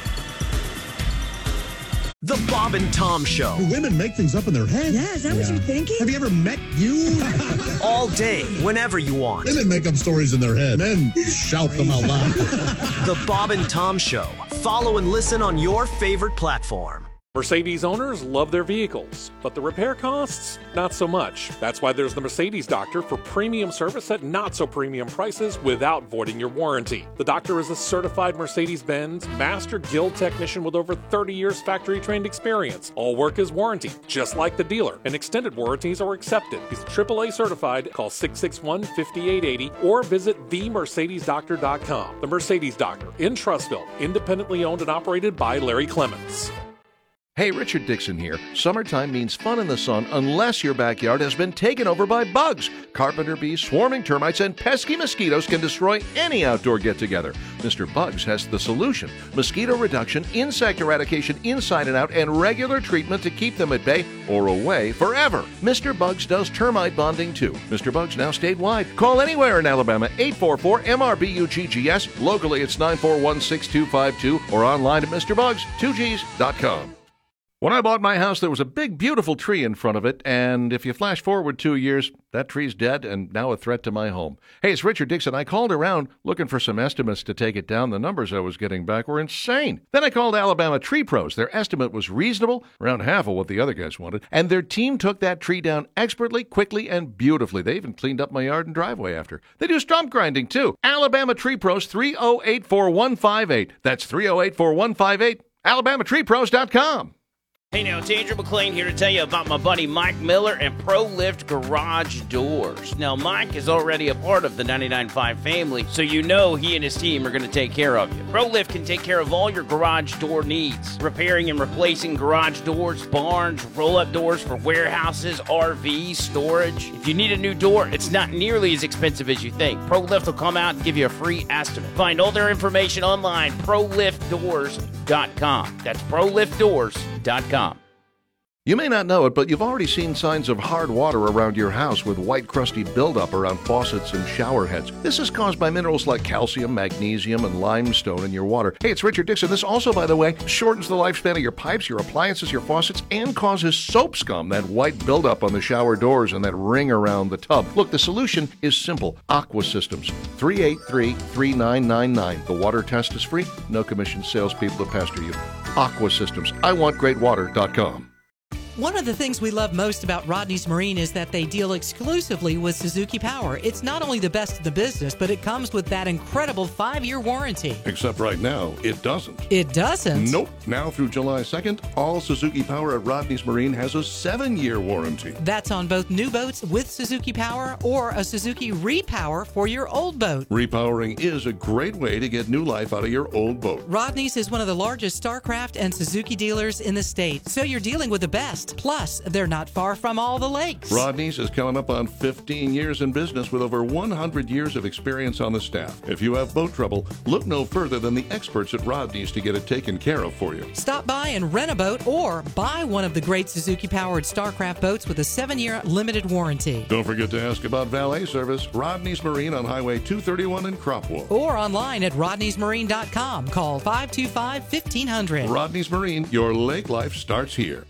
The Bob and Tom Show. Women make things up in their head. Yeah, is that what you're thinking? Have you ever met you? All day, whenever you want. Women make up stories in their head. Men shout them out loud. The Bob and Tom Show. Follow and listen on your favorite platform. Mercedes owners love their vehicles, but the repair costs, not so much. That's why there's the Mercedes Doctor for premium service at not so premium prices without voiding your warranty. The Doctor is a certified Mercedes-Benz Master Guild technician with over thirty years factory trained experience. All work is warranty, just like the dealer, and extended warranties are accepted. He's triple A certified. Call six six one, five eight eight zero or visit the mercedes doctor dot com. The Mercedes Doctor in Trussville, independently owned and operated by Larry Clements. Hey, Richard Dixon here. Summertime means fun in the sun unless your backyard has been taken over by bugs. Carpenter bees, swarming termites, and pesky mosquitoes can destroy any outdoor get-together. Mister Bugs has the solution. Mosquito reduction, insect eradication inside and out, and regular treatment to keep them at bay or away forever. Mister Bugs does termite bonding too. Mister Bugs now statewide. Call anywhere in Alabama, eight four four M R B U G G S. Locally, it's nine four one, six two five two or online at Mister Bugs two Gs dot com. When I bought my house, there was a big, beautiful tree in front of it, and if you flash forward two years, that tree's dead and now a threat to my home. Hey, it's Richard Dixon. I called around looking for some estimates to take it down. The numbers I was getting back were insane. Then I called Alabama Tree Pros. Their estimate was reasonable, around half of what the other guys wanted, and their team took that tree down expertly, quickly, and beautifully. They even cleaned up my yard and driveway after. They do stump grinding, too. Alabama Tree Pros, three oh eight, four one five eight. That's three oh eight, four one five eight. alabama tree pros dot com. Hey now, it's Andrew McLean here to tell you about my buddy Mike Miller and ProLift Garage Doors. Now, Mike is already a part of the ninety-nine point five family, so you know he and his team are going to take care of you. ProLift can take care of all your garage door needs, repairing and replacing garage doors, barns, roll-up doors for warehouses, R Vs, storage. If you need a new door, it's not nearly as expensive as you think. ProLift will come out and give you a free estimate. Find all their information online, pro lift doors dot com. That's pro lift doors dot com. You may not know it, but you've already seen signs of hard water around your house with white crusty buildup around faucets and shower heads. This is caused by minerals like calcium, magnesium, and limestone in your water. Hey, it's Richard Dixon. This also, by the way, shortens the lifespan of your pipes, your appliances, your faucets, and causes soap scum, that white buildup on the shower doors and that ring around the tub. Look, the solution is simple. Aqua Systems, three eight three, three nine nine nine. The water test is free. No commission salespeople to pester you. Aqua Systems. I want great water dot com. One of the things we love most about Rodney's Marine is that they deal exclusively with Suzuki Power. It's not only the best in the business, but it comes with that incredible five-year warranty. Except right now, it doesn't. It doesn't? Nope. Now through July second, all Suzuki Power at Rodney's Marine has a seven-year warranty. That's on both new boats with Suzuki Power or a Suzuki Repower for your old boat. Repowering is a great way to get new life out of your old boat. Rodney's is one of the largest StarCraft and Suzuki dealers in the state, so you're dealing with the best. Plus, they're not far from all the lakes. Rodney's is coming up on fifteen years in business with over one hundred years of experience on the staff. If you have boat trouble, look no further than the experts at Rodney's to get it taken care of for you. Stop by and rent a boat or buy one of the great Suzuki-powered StarCraft boats with a seven-year limited warranty. Don't forget to ask about valet service. Rodney's Marine on Highway two thirty-one in Cropwell. Or online at rodneys marine dot com. Call five two five, fifteen hundred. Rodney's Marine, your lake life starts here.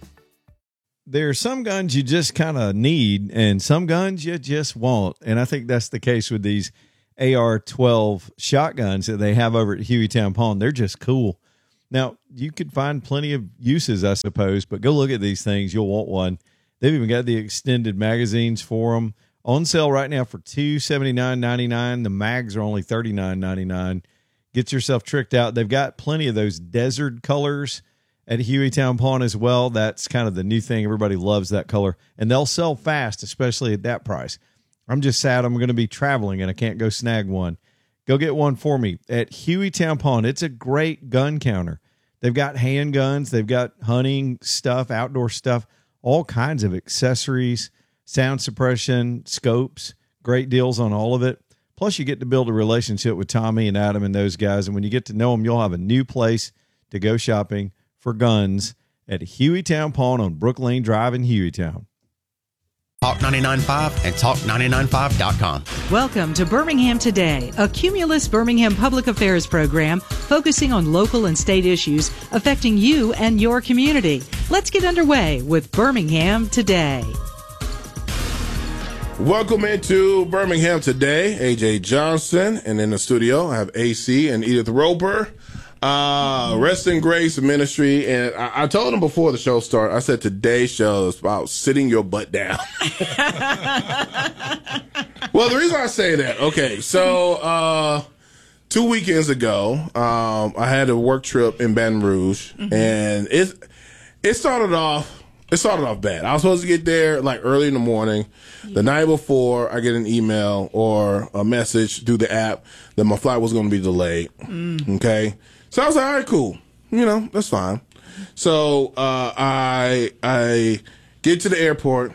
There are some guns you just kind of need and some guns you just want. And I think that's the case with these A R twelve shotguns that they have over at Hueytown Pond. They're just cool. Now, you could find plenty of uses, I suppose, but go look at these things. You'll want one. They've even got the extended magazines for them. On sale right now for two hundred seventy-nine ninety-nine. The mags are only thirty-nine ninety-nine. Get yourself tricked out. They've got plenty of those desert colors at Hueytown Pond as well. That's kind of the new thing. Everybody loves that color. And they'll sell fast, especially at that price. I'm just sad I'm going to be traveling and I can't go snag one. Go get one for me at Hueytown Pond. It's a great gun counter. They've got handguns. They've got hunting stuff, outdoor stuff, all kinds of accessories, sound suppression, scopes, great deals on all of it. Plus, you get to build a relationship with Tommy and Adam and those guys. And when you get to know them, you'll have a new place to go shopping for guns at Hueytown Pond on Brook Lane Drive in Hueytown. Talk ninety-nine point five and talk ninety-nine point five dot com. Welcome to Birmingham Today, a Cumulus Birmingham public affairs program focusing on local and state issues affecting you and your community. Let's get underway with Birmingham Today. Welcome into Birmingham Today. A J Johnson, and in the studio I have A C and Edith Roper. Uh, Rest in Grace Ministry. And I, I told them before the show started, I said today's show is about sitting your butt down. Well, the reason I say that, okay, so, uh, two weekends ago, um, I had a work trip in Baton Rouge, mm-hmm. and it, it started off, it started off bad. I was supposed to get there like early in the morning. Yeah. The night before, I get an email or a message through the app that my flight was going to be delayed. Mm. Okay. So I was like, all right, cool. You know, that's fine. So uh, I I get to the airport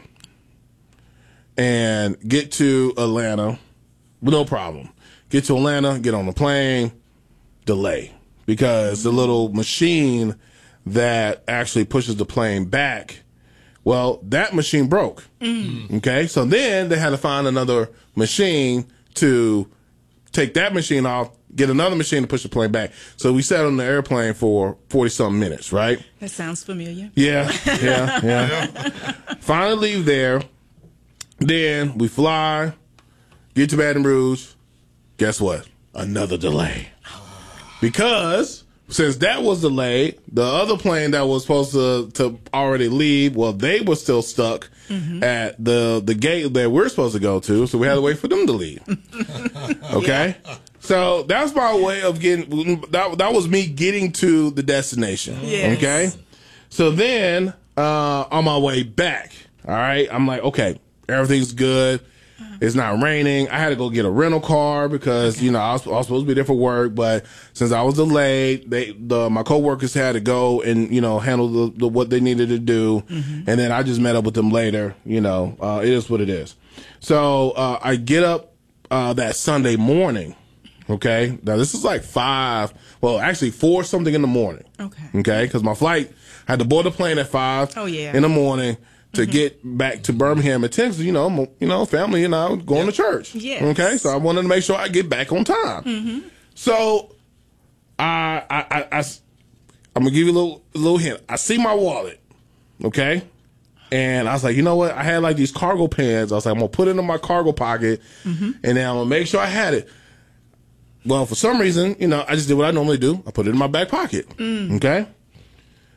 and get to Atlanta with no problem. Get to Atlanta, get on the plane, delay. Because the little machine that actually pushes the plane back, well, that machine broke. Mm. Okay? So then they had to find another machine to take that machine off, get another machine to push the plane back. So we sat on the airplane for forty-something minutes, right? That sounds familiar. Yeah, yeah, yeah. Finally leave there. Then we fly, get to Baton Rouge. Guess what? Another delay. Because since that was delayed, the other plane that was supposed to, to already leave, well, they were still stuck mm-hmm. at the, the gate that we're supposed to go to, so we had to wait for them to leave. Okay? Yeah. So that's my way of getting, that, that was me getting to the destination. Yes. Okay? So then, uh, on my way back, all right, I'm like, okay, everything's good. It's not raining. I had to go get a rental car because, okay. you know, I was, I was supposed to be there for work, but since I was delayed, they, the, my coworkers had to go and, you know, handle the, the what they needed to do. Mm-hmm. And then I just met up with them later, you know, uh, it is what it is. So, uh, I get up, uh, that Sunday morning. Okay. Now this is like five, well, actually four something in the morning. Okay. Okay. Cause my flight, I had to board the plane at five oh, yeah. in the morning. To mm-hmm. get back to Birmingham at ten, you know, you know, family and I going yep. to church. Yes. Okay, so I wanted to make sure I get back on time. Mm-hmm. So, I, I, I, I, I'm gonna give you a little, a little hint. I see my wallet, okay, and I was like, you know what? I had like these cargo pants. I was like, I'm gonna put it in my cargo pocket, mm-hmm. and then I'm gonna make sure I had it. Well, for some reason, you know, I just did what I normally do. I put it in my back pocket. Mm. Okay.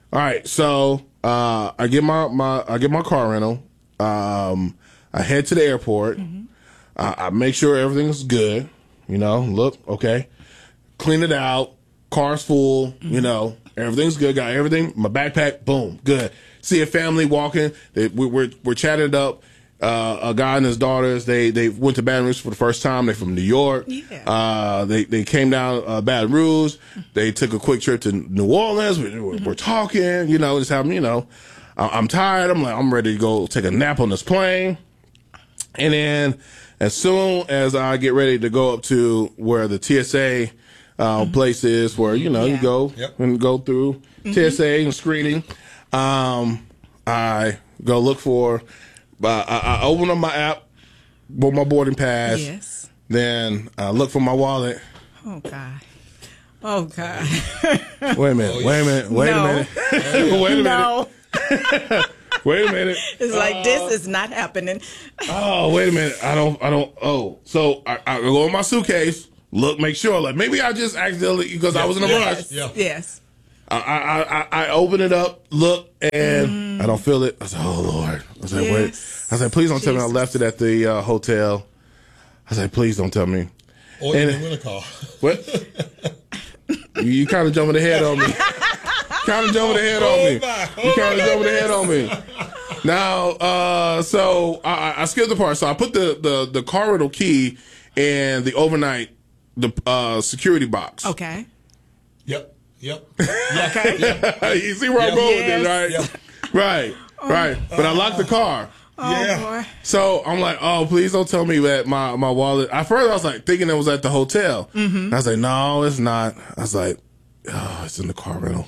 All right, so uh, I get my, my I get my car rental. Um, I head to the airport. Mm-hmm. I, I make sure everything's good. You know, look, okay, clean it out. Car's full. Mm-hmm. You know, everything's good. Got everything. My backpack, boom, good. See a family walking. They, we, we're we're chatting up. Uh, a guy and his daughters, they, they went to Baton Rouge for the first time. They're from New York. Yeah. Uh, they, they came down, uh, Baton Rouge. They took a quick trip to New Orleans. We, we're, we're talking, you know, just having, you know, I'm tired. I'm like, I'm ready to go take a nap on this plane. And then as soon as I get ready to go up to where the T S A, uh, mm-hmm. place is where, you know, yeah. you go yep. and go through mm-hmm. T S A and screening, um, I go look for, Uh, I, I open up my app, book my boarding pass. Yes. Then I look for my wallet. Oh God. Oh God. Wait a minute. Wait a minute. Wait no. a minute. Wait a no. minute. Wait a minute. It's like uh, this is not happening. Oh, wait a minute. I don't. I don't. Oh, so I, I go in my suitcase. Look, make sure. Like maybe I just accidentally because I was in a yes. rush. Yeah. Yes. I, I I I open it up, look, and mm. I don't feel it. I said, "Oh Lord!" I said, yes. "Wait!" I said, "Please don't Jesus. tell me I left it at the uh, hotel." I said, "Please don't tell me." Or you didn't win a car. What? you you kind of jumping ahead on me. Kind of jumping ahead on me. Oh you kind of jumping ahead on me. Now, uh, so I, I skipped the part. So I put the the the car rental key in the overnight the uh, security box. Okay. Yep. Yep. Okay. Yep. You see where I'm going yes. with this, right? Yep. Right. Oh, right. But I locked the car. Oh, yeah. boy. So I'm like, oh, please don't tell me that my, my wallet. At first, I was like thinking it was at the hotel. Mm-hmm. I was like, no, it's not. I was like, oh, it's in the car rental.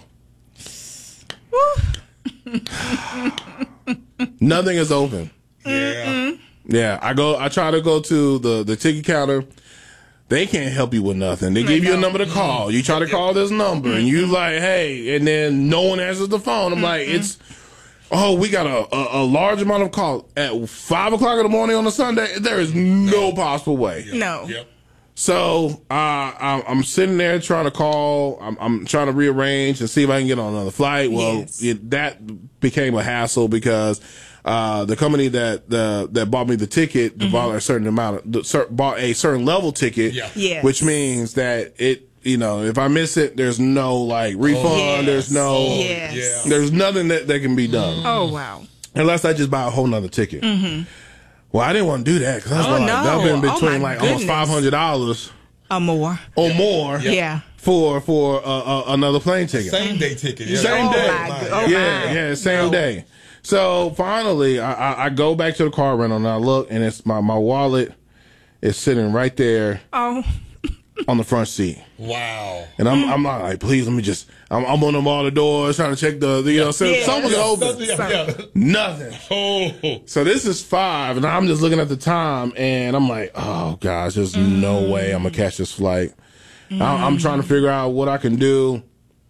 Nothing is open. Yeah. Yeah. I go. I try to go to the, the ticket counter. They can't help you with nothing. They give you a number to call. You try to call this number, and you like, hey, and then no one answers the phone. I'm like, it's, oh, we got a, a, a large amount of calls at five o'clock in the morning on a Sunday. There is no possible way. No. Yep. So uh, I'm, I'm sitting there trying to call. I'm, I'm trying to rearrange and see if I can get on another flight. Well, yes. it, that became a hassle because uh, the company that the, that bought me the ticket mm-hmm. bought a certain amount of bought a certain level ticket, yeah. yes. which means that it. You know, if I miss it, there's no like refund. Oh, yes. There's no, yes. yeah. there's nothing that, that can be done. Oh wow! Unless I just buy a whole nother ticket. Mm-hmm. Well, I didn't want to do that because that's oh, like no. that'd been between oh, like goodness. almost five hundred dollars or more, or more. Yeah. yeah. For for uh, uh, another plane ticket. Same day ticket. Yeah. Same oh, day. My, oh, yeah, my. yeah, same no. day. So finally, I, I, I go back to the car rental and I look, and it's my my wallet is sitting right there. Oh. On the front seat. Wow. And I'm I'm not like, please let me just I'm I'm on them all the doors trying to check the, the you know so yeah. someone's yeah. open. Yeah. Yeah. Nothing. Oh. So this is five and I'm just looking at the time and I'm like, oh gosh, there's mm. no way I'm gonna catch this flight. Mm. I, I'm trying to figure out what I can do.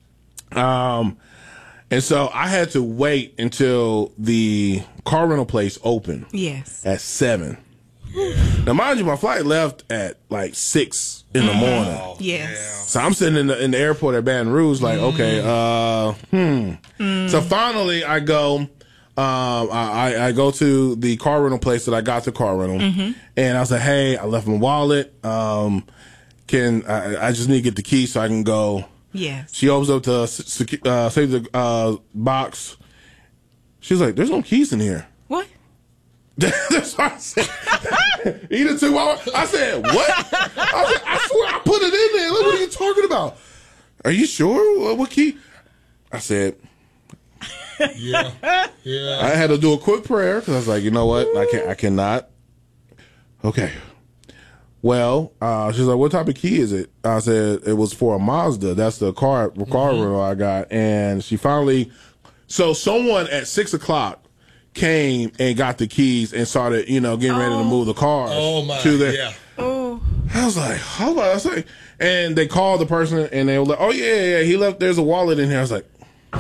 Um and so I had to wait until the car rental place opened. Yes. At seven. Yeah. Now, mind you, my flight left at like six in the morning. Oh, yes. So I'm sitting in the, in the airport at Baton Rouge, like, mm. okay, uh, hmm. Mm. So finally, I go, um, I, I go to the car rental place that I got the car rental, mm-hmm. and I said, hey, I left my wallet. Um, can I, I just need to get the key so I can go. Yes. She opens up the secu- uh, save the uh, box. She's like, there's no keys in here. What? That's what I said. Either two hours. I said, what? I, said, I swear I put it in there. Look, what are you talking about? Are you sure? What key? I said, yeah. Yeah. I had to do a quick prayer because I was like, you know what? I can't. I cannot. Okay. Well, uh, she's like, what type of key is it? I said, it was for a Mazda. That's the car, car mm-hmm. rental I got. And she finally, so someone at six o'clock came and got the keys and started, you know, getting oh. ready to move the cars oh my, to the. Yeah. Oh. I was like, how about I was like, and they called the person and they were like, oh yeah, yeah, he left. There's a wallet in here. I was like,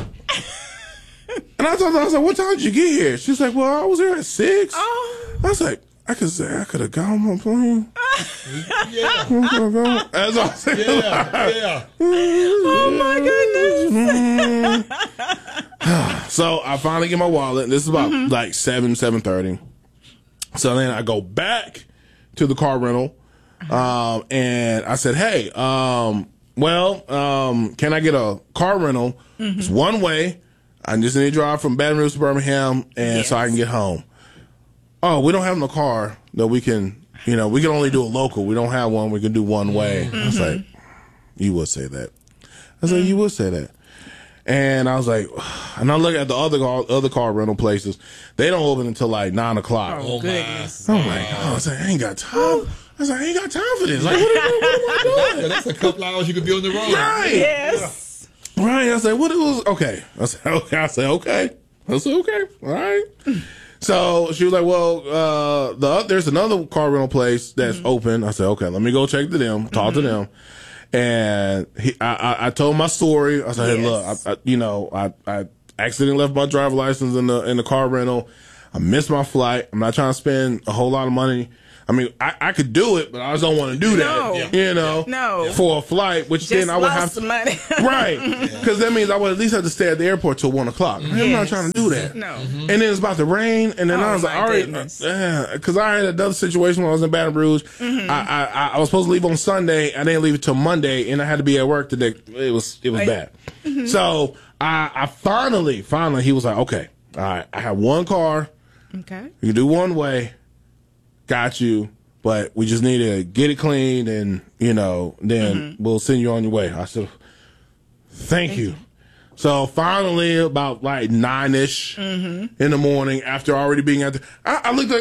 and I thought I was like, what time did you get here? She's like, well, I was here at six. Oh. I was like, I could say I could have got on my plane. Yeah. As I said, yeah, yeah. Oh my goodness. So I finally get my wallet. This is about Mm-hmm. like seven, seven thirty. So then I go back to the car rental, um, and I said, "Hey, um, well, um, can I get a car rental? Mm-hmm. It's one way. I just need to drive from Baton Rouge to Birmingham, and Yes. so I can get home." Oh, we don't have no car that we can. You know, we can only do a local. We don't have one. We can do one way. I was like, "You would say that." I was like, "You would say that." And I was like, and I look at the other car, other car rental places. They don't open until like nine o'clock. Oh, goodness. I'm like, oh, I was like, I ain't got time. I was like, I ain't got time for this. Like, what, what, what am I doing? Yeah, that's a couple hours you could be on the road. Right. Yes. Right. I was like, what it was? Okay. I said, okay. I said, okay. I said, okay. All right. So she was like, well, uh, the there's another car rental place that's Mm-hmm. open. I said, okay, let me go check to them, talk to them. And he, I, I, I told my story. I said, hey, look, I, I, you know, I, I accidentally left my driver's license in the in the car rental. I missed my flight. I'm not trying to spend a whole lot of money. I mean, I, I could do it, but I just don't want to do that. No. You know, No. for a flight, which Just then I would lost have to, some money. right, because that means I would at least have to stay at the airport till one o'clock. I'm not Yes. trying to do that. No. And then it's about to rain, and then Oh, I was like, my all right, goodness. because I had another situation when I was in Baton Rouge. Mm-hmm. I, I I was supposed to leave on Sunday. I didn't leave it till Monday, and I had to be at work today. It was it was Right. bad. Mm-hmm. So I I finally finally he was like, okay, all right, I have one car. Okay. You can do one way. Got you. But we just need to get it cleaned, and, you know, then Mm-hmm. we'll send you on your way. I said, thank, you. So finally, about like nine ish Mm-hmm. in the morning, after already being at the, I, I looked at